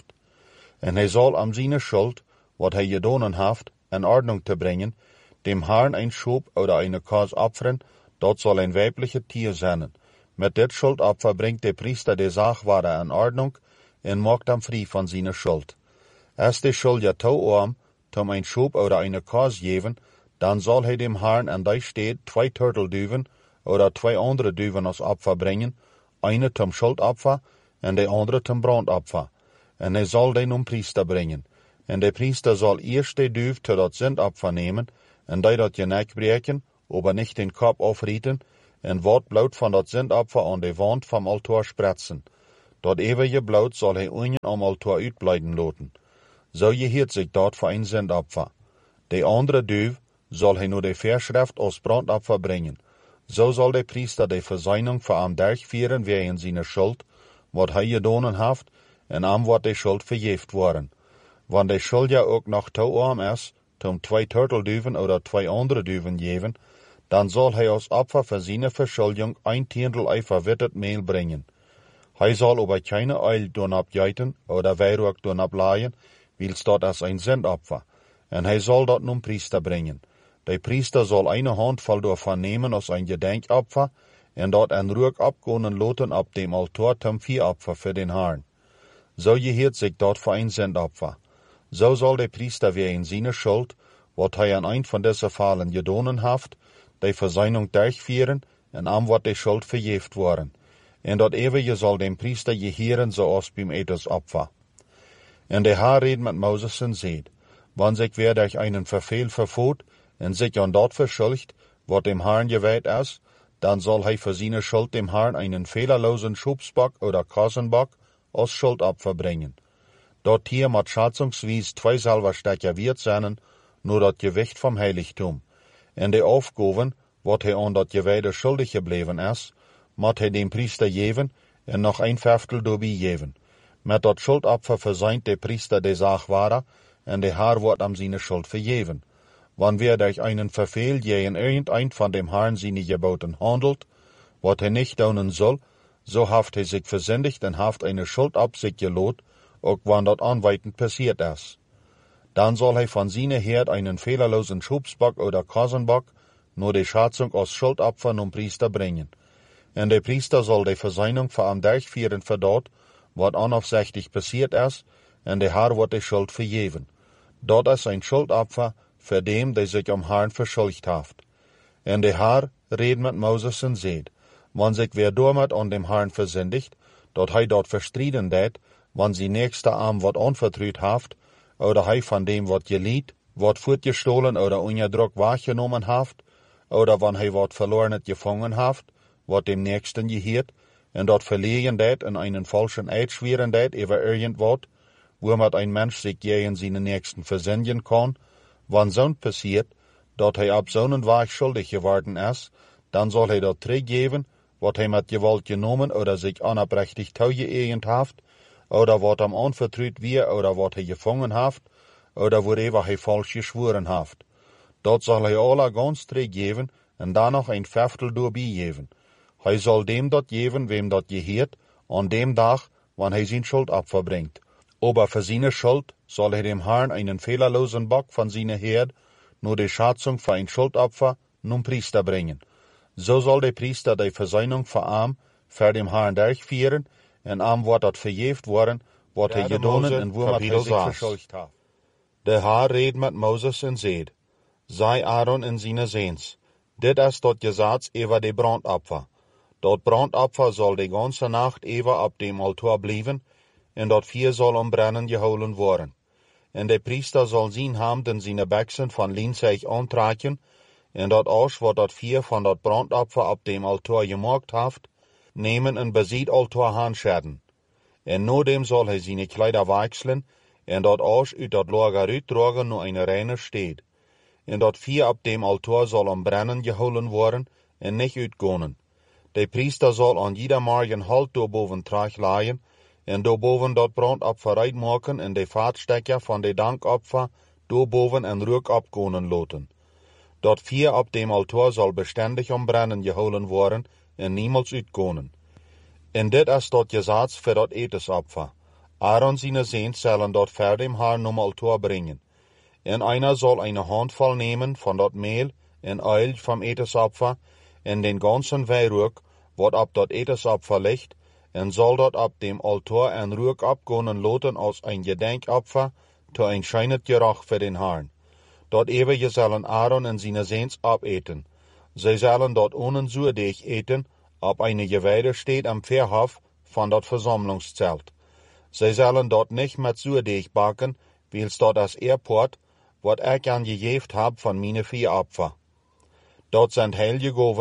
En hij zal am seine Schuld, wat hij gedonen haft, in Ordnung te bringen, dem Herrn ein Schub oder eine Kors opfern, dat zal ein weibliche Tier sein. Mit dit Schuldopfer bringt der Priester die Sachware in Ordnung en macht am frei von seiner Schuld. Als die Schuld ja tauarm, zum ein Schub oder eine Kors geben, dann soll hij dem Herrn an die steht 2 Turteldüven oder 2 andere Düven als Opfer bringen, eine zum Schuldopfer en de andere zum Brandopfer. En hij zal den Priester bringen. En de Priester soll eerst de Düv te dat Sündopfer nemen, en die dat je nek breken, aber nicht den Kopf aufrieten, en wat bloed van dat zendopfer aan de wand vom altaar spretsen. Dat eeuwige bloed zal hij onjen om altaar uitblijden laten. Zo geheert zich dat voor een zendopfer. De andere duif zal hij naar de verschrift als brandopfer brengen. Zo zal de priester de verzuining voor am derg vieren wegen zijn schuld, wat hij gedaan heeft, en am wordt de schuld vergeeft worden. Want de schuld ja ook nog te arm is, om 2 turtelduiven oder 2 andere duiven geven, dan zal hij als opfer voor zijn verschulding 1 tiendel ei verwittet meel brengen. Hij zal aber keine Eil doen abjeiten oder weihrug doen ablaaien, wils dat als een zendopfer. En hij zal dat nun priester brengen. De priester zal eine handvol daarvan nemen als een gedenkopfer, en dat en ruik abgonen laten op dem altaar zum Viehopfer für den Herrn. Zo geheert zich dat voor een zendopfer. Zo zal de priester wegen zijn schuld, wat hij aan een van deze Fällen gedaan heeft, de verzuining durchvieren, en am wordt de schuld vergeeft worden. En dat eeuwige zal dem priester geheren zoals beim Etesopfer. En de Herr redt met Moses en zegt, wann sich wer durch einen Verfehl verfoht, en sich an dat verschuldigt, wat dem Herrn geweiht is, dann soll hij für seine Schuld dem Herrn einen fehlerlosen Schubsbock oder Kassenbock als Schuldopfer bringen. Dat Tier mat schätzungsweise 2 Silberstecker wert sein, nur dat Gewicht vom Heiligtum. En de Aufgaben, wat hij an dat Geweide schuldig gebleven is, mat hij dem Priester geven en noch ein Viertel dabei geven. Met dat Schuldopfer verseint de Priester de Sache wahrer, en de Herr wordt am seine Schuld vergeven. Wann wer durch einen Verfehl gegen irgendein von dem Herrn seine Geboten handelt, wat hij nicht tun soll, so haft hij sich versündigt en haft eine Schuld ab sich gelot, auch wann dat anweitend passiert is. Dann soll hij von seiner Herd einen fehlerlosen Schubsbock oder Kassenbock nur die Schätzung als Schuldopfer nun Priester bringen. En de Priester soll de verzuining voor am durchvieren voor dat, wat onafsichtlich passiert is, en de Herr wordt de Schuld vergeven. Dat is een Schuldopfer für dem, der sich am Herrn verschuldigt haft. En de Herr redt mit Moses en zegt, wann sich wer damit an dem Herrn versündigt, dat hij dort verstrieden deed, wann sie nächste Arm wat onvertruut haft, oder hij von dem wat geliet, wat fortgestohlen oder ungedruckt wahrgenommen haft, oder wann hij wat verlorenet gefangen haft, wat dem Nächsten geheert, en dat verlegen deed en einen falschen Eid schweren deed über irgendwat, womit ein Mensch sich gegen seine Nächsten versündigen kann. Wann so passiert, dat hij ab zo'n Weg schuldig geworden is, dann soll hij dat teruggeven, wat hij met gewalt genomen oder sich onabrechtig toegeëigend haft, oder wat hem onvertruut wie, oder wat hij gefangen haft, oder worüber hij falsch geschworen haft. Dat zal hij alle ganz teruggeven, en dan nog een Viertel daarbij geven. Hij zal dem dat geven, wem dat geheert, an dem Tag, wann hij zijn Schuld abverbringt. Aber für seine Schuld soll er dem Herrn einen fehlerlosen Bock von seiner Herd, nur die Schätzung für ein Schuldopfer, nun Priester bringen. So soll der Priester die Versöhnung für Arm für dem Herrn durchführen, en Arm wird dat vergeeft worden, wat hij gedaan en womit hij sich verschuldigt hat. De Herr redt mit Moses en zegt, sei Aaron in seine Seens, dit is dat Gesetz über de Brandopfer. Dat Brandopfer soll die ganze Nacht über ab dem Altar blijven, en dat Vieh soll om brennen geholen worden. En de priester zal zijn hand en zijn beksen van lienzeug aantrekken, en dat Asch, wat dat Vieh van dat Brandopfer op dem Altar gemaakt heeft, nemen en beziet Altar handscheren. En nadem zal hij zijn kleider wechseln, en dat Asch uit dat lager uitdragen naar een reine steed. En dat Vieh op dem Altar zal om brennen geholen worden, en niet uitgaan. De priester zal aan jeder morgen halt daarboven terugleggen, en daarboven dat brandopfer uitmaken en de vaatstekker van de dankopfer daarboven en rook opkonen laten. Dat Vieh op dem Altar zal beständig om brennen geholen worden en niemals uitkonen. En dit is dat Gesetz voor dat Etesopfer. Aaron seine Seens zullen dat voor dem Herrn om Altar brengen. En einer zal eine handvol nemen van dat meel en oil vom Etesopfer en den ganzen weihrug, wat op dat Etesopfer ligt, en zal dat op dem Altar en rook opkonen laten als een gedenkopfer, te een schijnet gerach voor den Herrn. Dat eeuwige zullen Aaron en seine Seens opeten. Zij zullen dat onzuurdig eten, op eine Geweide steht am Verhof van dat Versammlungszelt. Zij zullen dat nicht met zuurdeeg bakken, wils dat als Ehrport, wat ik aan gegeven heb van mijn Viehopfer. Dat zijn heilige Gaven,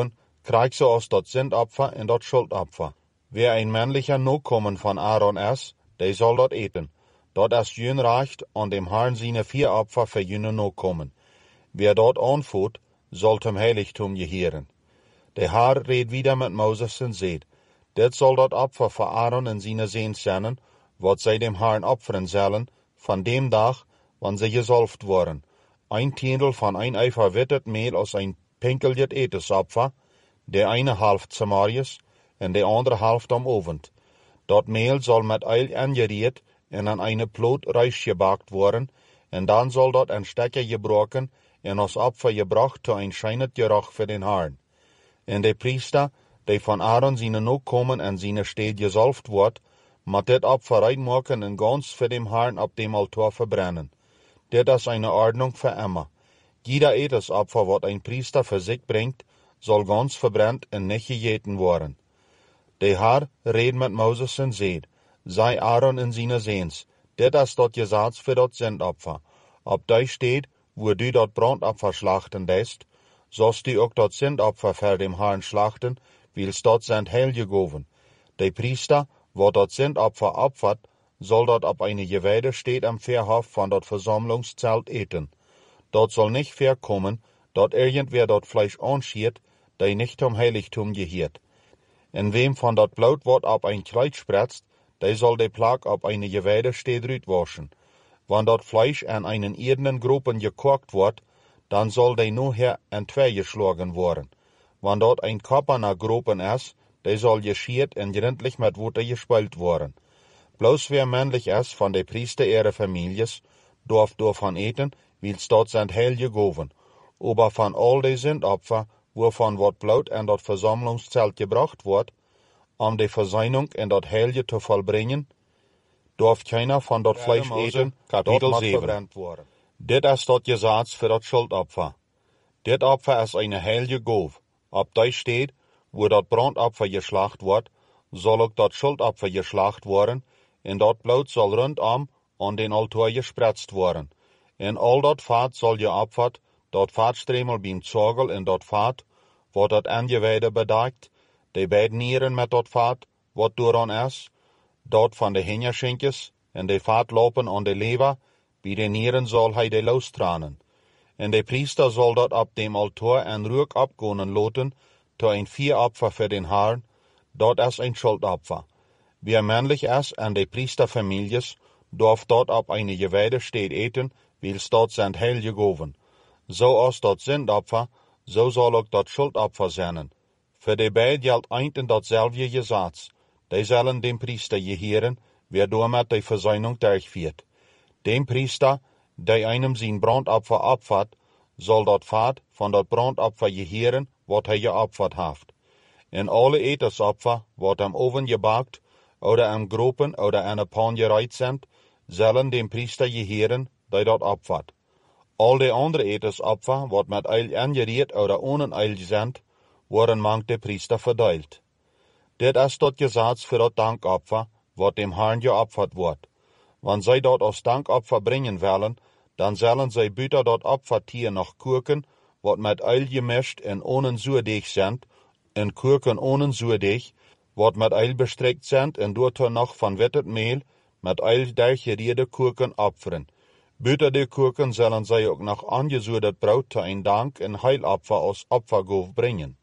kriegt so aus dort Sündopfer und dort Schuldopfer. Wer ein männlicher Nachkommen von Aaron ist, der soll dort eten. Dort ist jün reicht und dem Herrn seine 4 Opfer für jüne Nachkommen. Wer dort anfut, soll zum Heiligtum gehören. Der Herr redet wieder mit Moses und sagt, dit soll dort Opfer für Aaron und seine Sehns sein, wat sie dem Herrn opfern sollen, von dem Tag, wann sie gesalbt worden. Ein Tiendel von ein Eifer wittet Mehl aus ein pinkeljet Etesopfer, der eine Halft Samarias und der andere Halft am Abend. Dort Mehl soll mit Eil angeriert und an eine Plot reich gebackt worden, und dann soll dort ein Stecker gebrochen und aus Opfer gebracht zu ein scheinet Geruch für den Herrn. Und der Priester, der von Aaron seine Nachkommen an seine Städt gesalbt wird, mat dit Opfer reinmachen und ganz für dem Herrn auf dem Altar verbrennen. Dit ist eine Ordnung für immer. Jeder Etesopfer, wat ein Priester für sich bringt, soll ganz verbrennt und nicht gegeten worden. Der Herr redet mit Moses und sagt, sei Aaron in seine Sehns, dit ist dort Gesetz für dort Sündopfer. Ob da steht, wo du dort Brandopfer schlachten lässt, sollst du auch dort Sündopfer für dem Herrn schlachten, weil's dort sind heil gegoven. Der Priester, wo dort Sündopfer opfert, soll dort auf eine Geweide steht am Verhof von dort Versammlungszelt eten. Dort soll nicht verkommen, dort irgendwer dort Fleisch anschiert, der nicht zum Heiligtum gehört. Und wem von dort Blut wird auf ein Kleid spritzt, der soll de Plag auf eine Geweide steht rütwaschen. Wenn dort Fleisch an einen irdenen Gruppen gekocht wird, dann soll der nachher in 2 geschlagen worden. Wenn dort ein Kopf an der Gruppen ist, der soll geschiert und gründlich mit Wasser gespült worden. Bloß wer männlich ist von der Priester ihrer Families, darf davon eten, weil's dort sind heil gegoven. Aber von all den Sündopfer, wovon wat Blut in dort Versammlungszelt gebracht wird, um die Versöhnung in dort Heilige zu vollbringen, darf keiner von dort Fleisch eten, Kapitel 7. Dit ist dort Gesetz für dort Schuldopfer. Dit Opfer ist eine heilige Gabe. Ob da steht, wo dort Brandopfer geschlacht wird, soll auch dort Schuldopfer geschlacht worden, und dort Blut soll rundum an den Altar gespritzt worden. In all dort Fahrt soll geopfert, dort Fahrtstremel beim Zogel in dort Fahrt, wo dort Angeweide bedeckt, die beiden Nieren mit dort Fahrt, wat daran ist, dort von de Hingerschinkes, en de Fahrt lopen an de Leber, wie de Nieren soll hij de lostranen. En de Priester soll dort ab dem Altar ein Ruck abgonen loten, to ein 4 Opfer für den Herrn, dort ist ein Schuldopfer. Wer männlich ist an de Priesterfamilies, darf dort ab eine Geweide steht eten, weil's dort sind heil gegoven. So als dort Sündopfer, so soll auch dort Schuldopfer sein. Für die beiden gilt ein und dasselbe Gesetz. Die sollen dem Priester gehören, wer damit die Versöhnung durchführt. Dem Priester, der einem sein Brandopfer opfert, soll dort Fahrt von dort Brandopfer gehören, wat er geopfert hat. In alle Etesopfer, wat am Oven gebackt, oder am Gruppen oder an der Pan gereiht sind, sollen dem Priester gehören, der dort opfert. All die andere Etesopfer, wat mit Eil angeriert oder ohne Eil sind, worden mangt der Priester verteilt. Dit ist dort Gesetz für dort Dankopfer, wat dem Herrn geopfert wird. Wenn sie dort aus Dankopfer bringen wollen, dann sollen sie büter dort Opfertier noch Kurken, wat mit Eil gemischt und ohne Surdeeg sind, und Kurken ohne Surdeeg, wat mit Eil bestreckt sind und dort noch von wettet Mehl, mit Eil durchgerierte Kurken opfern. Büter die Kurken sollen sie auch noch angesurdet Braut zu ein Dank und Heilopfer aus Opfergof bringen.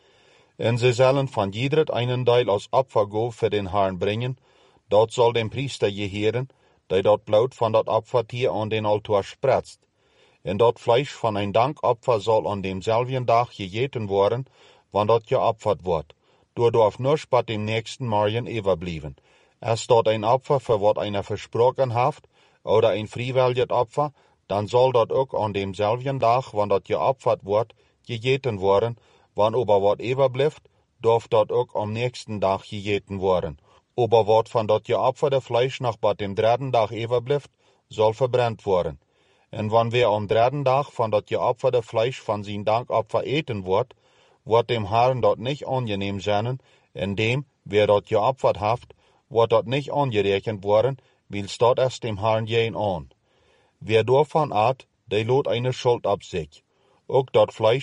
Und sie sollen von jeder einen Teil aus Opfergof für den Herrn bringen, dort soll dem Priester gehören, der dort Blut von dort Opfertier an den Altar spritzt. Und dort Fleisch von ein Dankopfer soll an demselben Tag gegeten worden, wann dort geopfert wird. Du darf nur spat dem nächsten Morgen überblieben. Ist dort ein Opfer, für wat einer versprochen haft, oder ein freiwilliges Opfer, dann soll dort auch an demselben Tag, wann dort geopfert wird, gegeten worden. Wann aber wat überbleibt, darf dort auch am nächsten Tag gegeten worden. Aber wat von dort geopferte Fleisch noch bei dem 3. Tag überbleibt, soll verbrannt worden. Und wann wer am 3. Tag von dort geopferte Fleisch von sein Dankopfer eten wird dem Herrn dort nicht angenehm sein, indem, wer dort geopfert hat, wird dort nicht angerechnet worden, weil's dort erst dem Herrn gehen an. Wer davon hat, der lot eine Schuld ab sich. Auch dort Fleisch,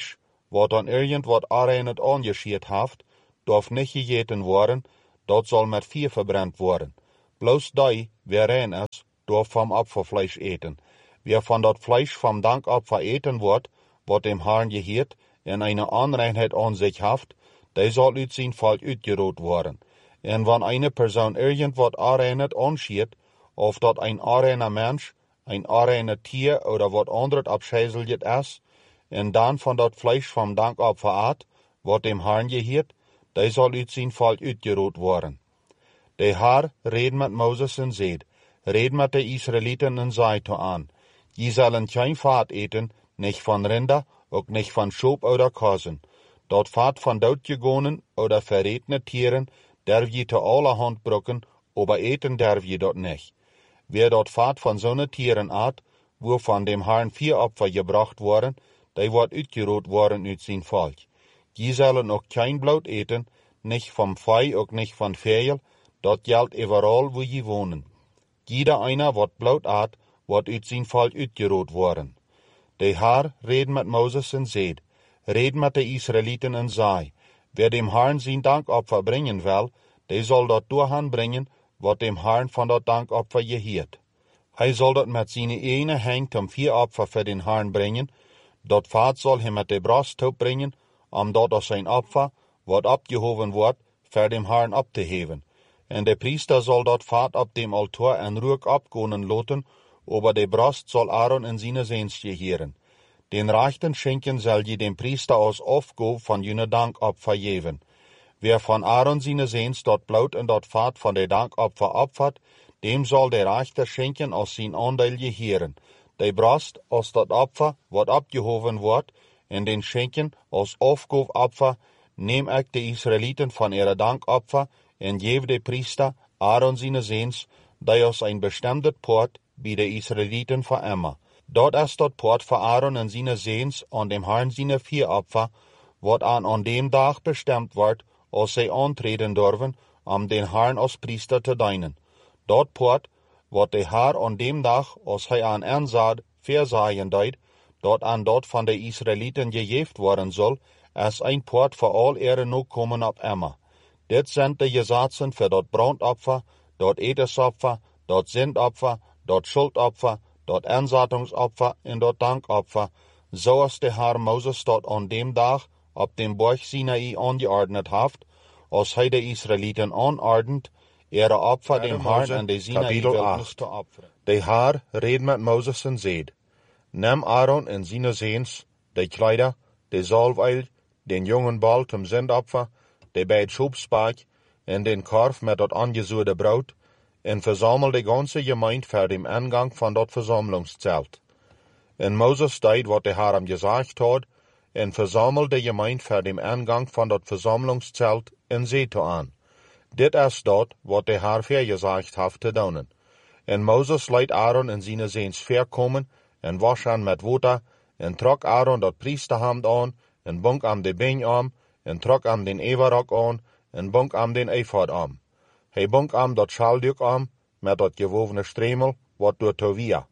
wat an irgendwat areinet angeschiert haft, darf nicht gegeten worden, dat soll met vier verbrennt worden. Bloß die, wer rein is, darf vom Opferfleisch eten. Wer von dat Fleisch vom Dankopfer eten wordt, wat dem Herrn geheert, en eine Anreinheit an sich haft, der soll uit zijn Volk uitgeroot worden. En wann eine Person irgendwat areinet anschiert, of dat ein areiner Mensch, ein areiner Tier oder wat anderes abscheißeljet is, en dan van dat Fleisch vom Dankopfer aat, wat dem Herrn geheert, der soll uit zijn Volk uitgeroot worden. De Herr red met Moses en zeid, red met de Israeliten en zei to aan, je zullen geen vaat eten, nicht van Rinder, ook nicht van Schop oder Kassen. Dat vaat van doodgegonen oder verretene Tieren, derf je te allerhand brucken, aber eten derf je dat nicht. Wer dat vaat van zo'n Tieren aat, wo van dem Herrn vier Opfer gebracht worden, die wordt uitgeroot worden uit zijn volk. Je zullen ook kein Blut eten, nicht vom Vieh, ook nicht van Vegel, dat geldt überall, wo je wohnen. Jeder einer, wat Blut aat, wordt uit zijn volk uitgeroot worden. De Herr red met Moses en zeid, red met de Israeliten en zei, wer dem Herrn zijn Dankopfer bringen wil, die soll dat doorhan bringen, wat dem Herrn van dat Dankopfer geheert. Hij zal dat met zijn ene hand om vier Opfer voor den Herrn bringen, dat vaat zal hij met de brasttaup bringen, omdat dat zijn Opfer, wat opgehoven wordt, voor dem Herrn op te heven. En de priester zal dat vaat op dem altaar en rook opkonen loten, over de brast zal Aaron in zijn zeens geheeren. Den rechten Schenken zal je dem Priester als Aufgabe van jene Dankopfer geven. Wer van Aaron zijn zeens dat Blut en dat vaat van de Dankopfer opvat, dem zal de rechte Schenken als zijn aandeel geheeren. De brast als dat Opfer, wat opgehoven wordt, en den Schenken als Aufgabe Opfer, neem ik de Israeliten van ihre Dankopfer en geef de Priester Aaron zijn zeens, die als een bestemdet Poort bij de Israeliten verämmer. Dat is dat Poort voor Aaron en zijn zeens aan dem Herrn zijn vier Opfer, wat aan dem dag bestemd wordt, als zij aantreden durven, om den Herrn als Priester te dienen. Dat Poort, wat de Herr aan dem dag, als hij aan aanzaad, verzaaien deed, dat aan dat van de Israeliten gegeven worden zal, is een Poort voor al ihre Nachkommen op immer. Dit zijn de gezatzen voor dat brandopfer, dat etensopfer, dat zindopfer, dat schuldopfer, dat aanzettingsopfer en dat dankopfer, zoals de Herr Moses dat aan dem dag op dem Berg Sinai angeordnet heeft, als hij de Israeliten aanordent, ihre Opfer dem Herrn en de Sinai-Wildnis te opferen. De Herr red met Moses en zeid, neem Aaron en zijn zeens, de Kleider, de zalfolie, den jongen bal zum zindopfer, de beid schubspaak en den korf met dat aangezuurde brood, en verzamel de ganze gemeinde voor dem aangang van dat verzamelingszelt. En Moses deed wat de Herr hem gezegd had, en verzamel de gemeinde voor dem aangang van dat verzamelingszelt en zei to aan. Dit is dat wat de Herr vergezegd heeft te doen. En Moses leidt Aaron en zijn zeens verkomen, en wasch aan met water, en trok Aaron dat priesterhemd aan, en bunk am de been aan, en trok am den everok aan, en bunk am den ephod aan. Hij bunk am dat schalduk aan, met dat gewovene stremel, wat door tovia.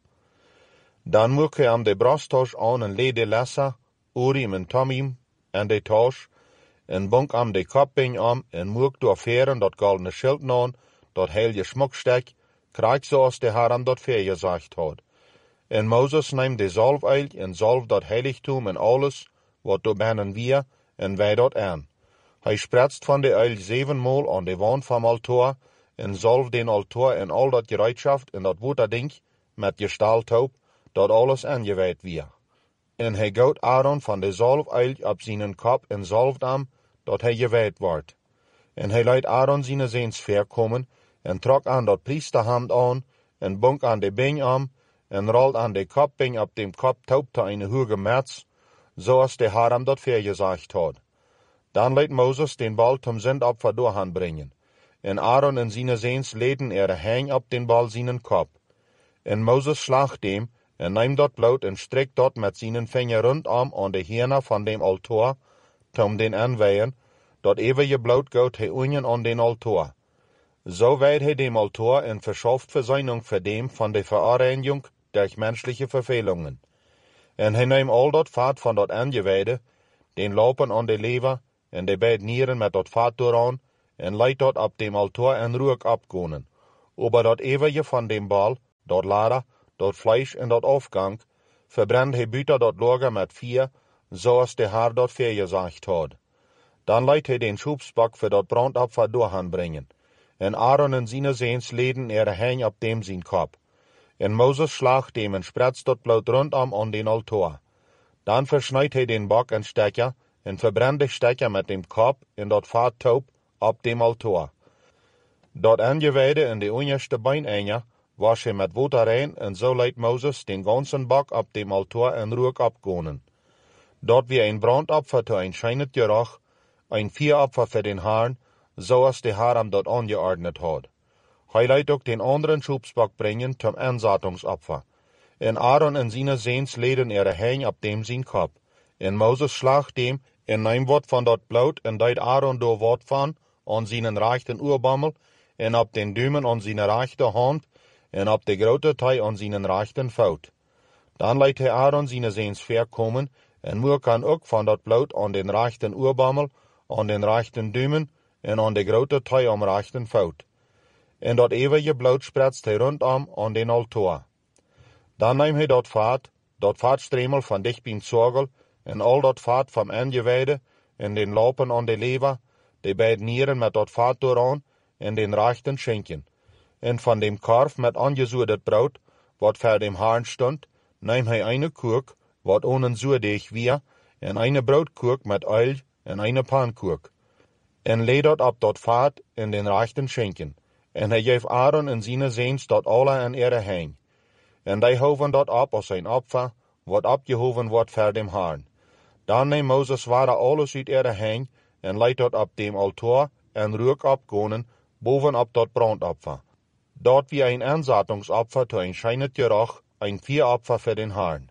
Dan moek hij am de brastas aan en leed de lesser, Urim en Tomim, en de tas, en bunk am de kopbeen aan, en moek door veren dat goldene schild aan, dat heilige schmuckstek, krijg zoals de Herr am dat vergezegd had. En Moses neemt de zalfolie en zalf dat heiligtum en alles, wat door binnen wir, en wij dat aan. Hij spretst van de olie 7-maal aan de wand van altaar, en zalf den altaar en al dat gereedschaft en dat waterding, met gestalthoop, dat alles aangewijd weer. En hij goot Aaron van de zalfolie op zijn kop en zalft hem, dat hij gewijd wordt. En hij leidt Aaron zijn zeens verkomen, en trok aan dat priesterhemd aan, en bunk aan de been aan, en rolt aan de kopbeen op dem kop taup te een hoge mets, zoals de Herr hem dat vergezegd had. Dan leidt Moses den bal zum zindopfer doorhan brengen. En Aaron en zijn zeens leden hang op den bal zijn kop. En Moses slacht dem, en neemt dat bloed en strekt dat met zijn vinger rondom aan de herne van dem altaar, tom den aanweien, dat eeuwige bloed goot hij unien aan den altaar. Zo wijdt hij dem altaar en verschafft verzeinung voor dem van de Vereinigung durch menschliche Verfehlungen. En hij neemt al dat vaat van dat aangewijde, den lopen aan de lever, en de beide nieren met dat vaat dooraan, en leidt dat op dem altaar en rook opkonen. Aber dat eeuwige van dem bal, dat lader, dat vlees en dat afgang, verbrennt hij buiten dat lager met vuur, zoals de Heer dat vergezegd had. Dan leidt hij den schubsbak voor dat brandopfer doorhanbrengen. En Aaron en zijn zoons leden heen op dem zijn kop. En Moses slaagt dem en spretst dat bloed rondom aan den altaar. Dan versnijdt hij den bak en stekker, en verbrennt de stekker met dem kop en dat vaat taub op dem altaar. Dat aangewijde en de onderste beinenger was hij met water rein, en zo leidt Moses den ganzen bak op dem altaar en rook opkonen. Dat wie een brandopfer te een schijnet geruch, een vieropfer voor den Herrn, zoals de Heer hem dat angeordnet had. Hij leidt ook den anderen schubsbak brengen zum aanzettingsopfer. En Aaron en zijn zoons leden heen op dem zijn kop. En Moses slaagt dem, en neemt wat van dat bloed, en deed Aaron door wat van, aan zijn rechten oorbammel, en op den duimen aan zijn rechte hand, en op de grote tij aan zijn rechten voet. Dan leidt hij Aaron zijn zoons verkomen, en moer kan ook van dat bloed aan den rechten oorbammel, aan den rechten duimen, en aan de grote tij am rechten voet. En dat eeuwige bloed spretst hij rondom aan den altaar. Dan neemt hij dat vaatstremel van dichtbien zorgel, en al dat vaat van aangewijde, en den lopen aan de lever, de beide nieren met dat vaat dooraan, en den rechten schenken. En van dem korf met angezuurdet brood, wat voor dem Herrn stond, neemt hij eine kurk, wat ohne zuurdeeg weer, en eine broodkurk met oil, en eine pankurk. En leed dat op dat vaat in den rechten schenken. En hij geeft Aaron en zijn zoons dat alle aan heen. En die hoven dat op als zijn opfer, wat opgehoven wordt voor dem Herrn. Dan neemt Moses water alles uit heen, en leidt dat op dem altaar, en rook opkonen, bovenop dat brandopfer. Dat wie een aanzettingsopfer te een schijnet geruch, een vieropfer voor den Herrn.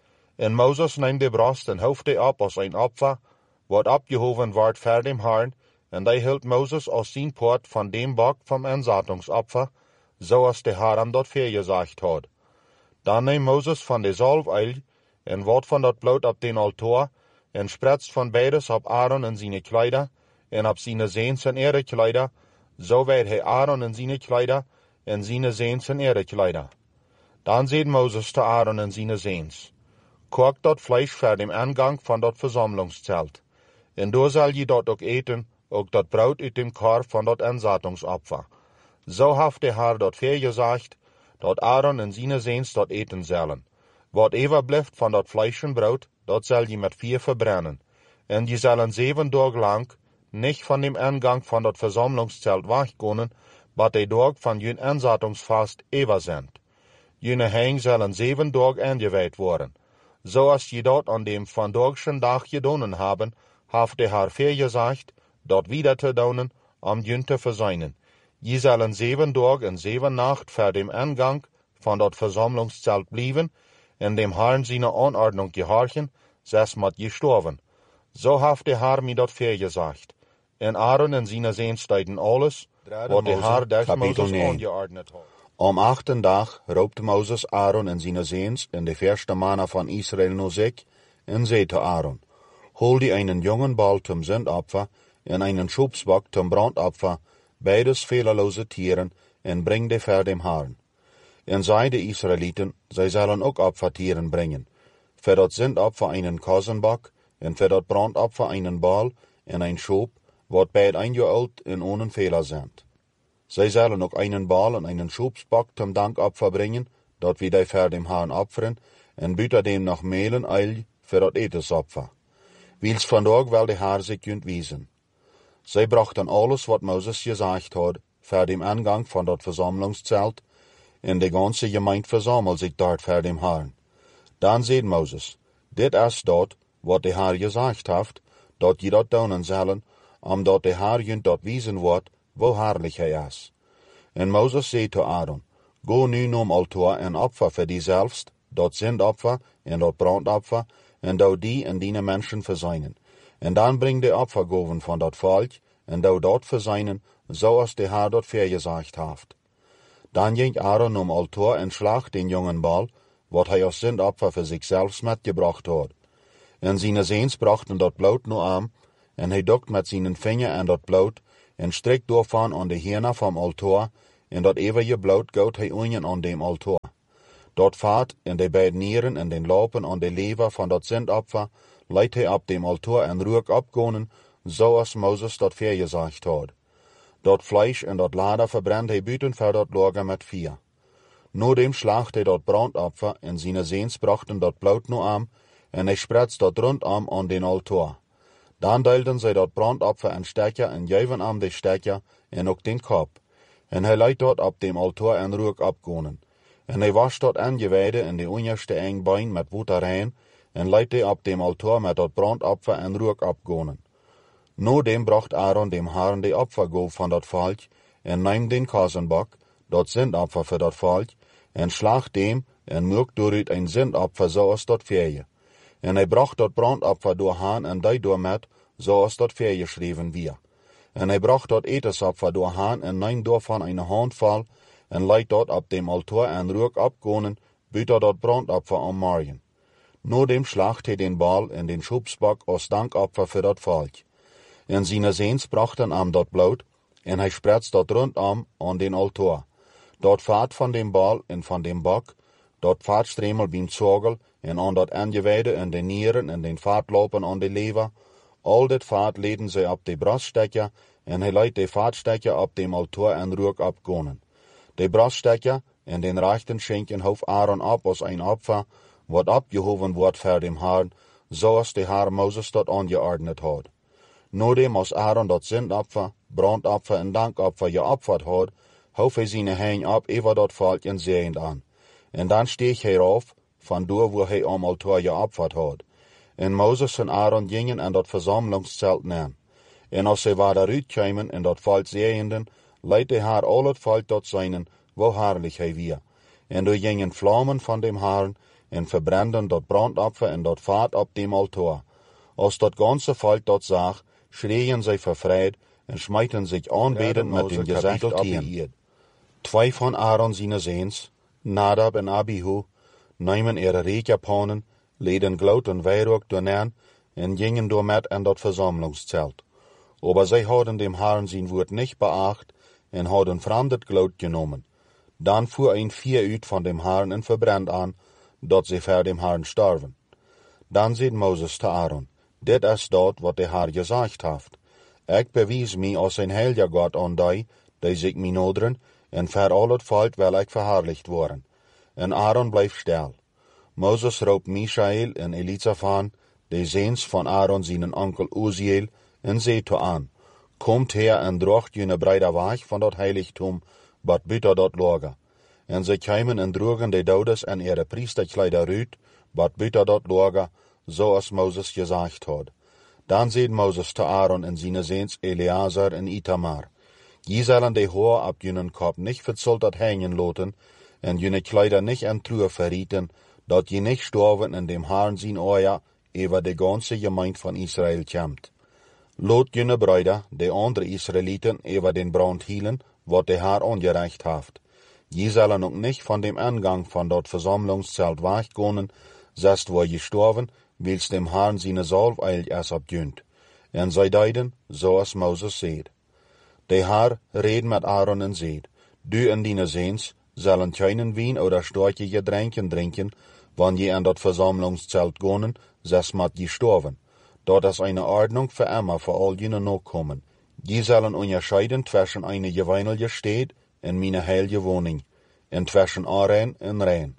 En Moses neemt de borst en hoeft die op als een opfer, wat opgehoven wordt voor dem Herrn, en die hield Moses als zijn poort van dem bak vom aanzettingsopfer, zoals de Heer hem dat vergezegd had. Dan neemt Moses van de zalfoil, en wat van dat bloed op den altaar, en spretst van beides op Aaron en zijn kleider, en op zijn zoons en ihre kleider, zo werd hij Aaron en zijn kleider, en zijn zoons en ihre kleider. Dan zei Moses te Aaron en zijn zoons: kook dat vlees voor dem aangang van dat versammlungszelt, en door zal je dat ook eten, ook dat brood uit dem korf van dat aanzettingsopfer. Zo heeft de Heer dat vergezegd, dat Aaron en zijn zoons dat eten zullen. Wat overblijft van dat vlees en brood, dat zal je met vuur verbrennen. En je zullen 7 dagen lang niet van dem aangang van dat versammlungszelt wegkomen, wat de dag van jun aanzettingsvast over zijn. Jene heen zullen 7 dagen aangewijd worden. Zoals je dat aan dem vandagschen dag gedaan hebben, heeft de Heer vergezegd, dat wieder te doen, om jun te verzuinen. Je zullen 7 dagen en 7 nacht voor dem aangang van dat versammlungszelt blijven, en dem Herrn zijn Anordnung gehorchen, zes mat gestorven. Zo heeft de Heer mij dat vergezegd. En Aaron en zijn zoons deden alles, wat de Heer des Moses angeordnet had. Am 8. dag roept Moses Aaron en zijn zoons en de eerste mannen van Israël naar zich, en zei te Aaron: hol die einen jongen bal zum Sündopfer, en einen schubsbak zum brandopfer, beides fehlerlose Tieren, en bring die voor dem Herrn. En zei de Israëlieten, zij zullen ook opfertieren brengen. Voor dat Sündopfer einen kozenbak, en voor dat brandopfer einen bal, en ein schub, wat beid eingeold en ohne Fehler sind. Zij zullen ook einen bal en einen schubsbak zum Dankopfer brengen, dat wie die voor dem Herrn opferen, en buiten dem nog mehlen eil voor dat etensopfer. Wils vandaag wel de Heer zich kunt wiesen. Zij brachten alles wat Moses gezegd had, voor dem aangang van dat versammlungszelt, en de ganze gemeente verzamelt zich dort voor dem Herrn. Dan zei Moses: dit is dat, wat de Heer gezegd heeft, dat je dat doen zullen, omdat de Heer junt dat wiesen wordt, wo herrlich hij is. En Moses zei te Aaron: go nu nom altaar en opfer voor die zelfst, dat Sündopfer en dat brandopfer, en dou die en die mensen verzuinen. En dan bring de opfergoven van dat volk, en dou dat verzuinen, zoals de Heer dat vergezegd heeft. Dan ging Aaron om altaar en slacht den jongen bal, wat hij als Sündopfer voor zichzelf metgebracht had. En zijn zeens brachten dat bloed nu aan, en hij dokt met zijn vinger aan dat bloed, en strikt doorvan aan de hierna vom altaar, en dat eeuwige bloed goot hij unjen aan dem altaar. Dort vaart in de beide nieren en den lopen aan de lever van dat zendopfer, leidt hij op dem altaar en rook opgonen, zoals Moses dat vergezegd had. Dat Fleisch en dat Lader verbrennt hij buiten voor dat Lager met vier. Nu dem slacht hij dat brandopfer en zijn zeens brachten dat bloed nu aan, en hij spretst dat rondom aan den altaar. Dan deelden zij dat brandopfer en stekker en geven aan de stekker en ook den kop. En hij leidt dat op dem altaar en rook opgonen. En hij wascht dat aangewijde in de onderste eng bein met water rein, en leidt hij op dem altaar met dat brandopfer en rook opgonen. Nu dem bracht Aaron dem Herrn de opfergoof van dat volk, en neemt den kazenbak, dat zendopfer voor dat volk, en slacht dem, en maakt daaruit een zendopfer zoals dat verje. En hij bracht dat brandopfer door haan en die door met, zoals dat vergeschreven weer. En hij bracht dat etensopfer door haan en neemt daarvan een handvol, en leidt dat op dem altaar en rook opgonen, buiten dat brandopfer om morgen. Nu dem slacht hij den bal en den schubsbak als dankopfer voor dat volk. En zijn zeens brachten am dat bloed, en hij spretst dat rondom aan den altaar. Dat vaart van dem bal en van dem bak, dat vaatstremel beim zorgel, en aan dat aangewijde en de nieren en den vaatlopen aan de lever, al dat vaat leden zij op de braststekker, en hij leidt de vaatstekker op dem altaar en rook opgonen. De braststekker en den rechten schenken hof Aaron op als een opfer, wat opgehoven wordt voor dem Herrn, zoals de Herr Moses dat aangeordnet had. Nodem als Aaron dat zendopfer, brandopfer en dankopfer geopferd had, hof hij zijn heen op over dat volk en zeend aan. En dan steeg hij af, van door wo hij am altaar geopferd had. En Moses en Aaron gingen aan dat verzamelingszelt neer. En als zij waar daaruit kwamen en dat volk zeenden, leidt de Herr al het volk tot zijnen, wo herrlich hij weer. En er gingen vlammen van dem Herrn, en verbranden dat brandopfer en dat vaat op dem altaar. Als dat ganze volk dat zag, schreien zij vervreid en smijten zich aanbedend met dem gezicht op de eerd. Twee van Aaron zijn zeens, Nadab en Abihu, nemen ihre rekenpannen, leden glout en wierook doorneer en gingen door met aan dat verzamelingszelt. Aber zij hadden dem Herrn zijn woord niet beacht en hadden vreemd glout genomen. Dan voer een vier uit van dem Herrn en verbrennt aan, dat zij voor dem Herrn starven. Dan zei Moses te Aaron, dit is dat wat de Herr gezegd heeft. Ik bewijs mij als een heilige God aan die zich mij noderen, en voor al het volk wil ik verherrlicht worden. En Aaron bleef stil. Moses roept Michael en Elizaphan, de zeens van Aaron zijn onkel Uziel, en zei toe aan, komt her en drocht jene breide weg van dat heiligtum, wat buiten dat lager. En zij kwamen en droegen de dodes en ihre priesterkleider uit, wat buiten dat lager, zoals Moses gezegd had. Dan zei Moses te Aaron en zijn zeens Eleazar en Itamar, je zullen de Haar op jenen kop nicht verzoltert hängen laten, en jene Kleider nicht en Truhe verrieten, dat je nicht storven in dem Herrn zijn oor, over de ganze Gemeinde van Israël komt. Lot jene Brüder, de andere Israeliten, over den brand hielen, wat de Herr ongerecht heeft. Je zullen ook nicht van dem Eingang van dat verzamelingszelt wegkomen, zest wo je storven, wils dem Herrn zijn zalf eilig es opjunt. En zij deiden, zoals Moses zeed. De Herr reed met Aaron en zeed, du en dine zeens zullen keinen wien oder storche Getränken drinken, wanneer je aan dat verzamelingszelt gonen, zes mat je storven. Dat is eine Ordnung für immer für all jene Nachkommen. Je zullen unterscheiden zwischen eine gewöhnliche Stadt en meine heilige Wohnung, en zwischen Arein en Rein.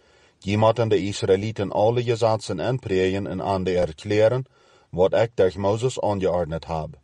Je moeten de Israeliten alle Gesetzen aanpregen en aan de erklären, wat ik durch Moses angeordnet habe.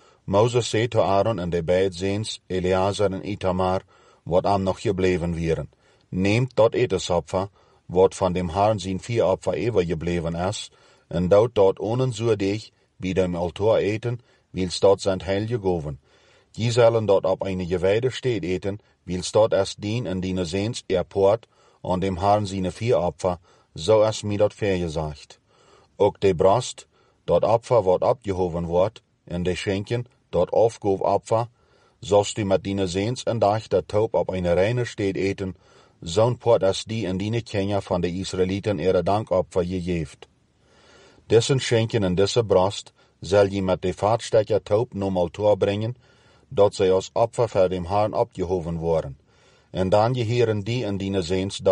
Moses zei zu Aaron en de beide zeens, Eleazar en Itamar, wat am noch gebleven wieren. Nehmt dat etensopfer, wat van dem Herrn zijn vieropfer overgebleven is, en dout dat onenzuurdig, bij dem altaar eten, wils dat zijn heilige goven. Je zullen dat op eine gewijde steed eten, wils dat es dien en dine zeens erpoort, aan dem Herrn zijn vieropfer, zo is mij dat vergezegd. Ook de brast, dat opfer wat opgehoven wordt, en de schenken, dat afgoofopfer, zoals du met dine zeens en dag dat taub op eine reine steed eten, zo'n poort as die en dine Kinder van de Israeliten ihre dankopfer gegeeft. Dessen Schenken en deze Brast zal je met de vaatstekker taub nochmal toebrengen, dat zij als Opfer voor dem Herrn abgehoven worden. En dan gehören die in die Seens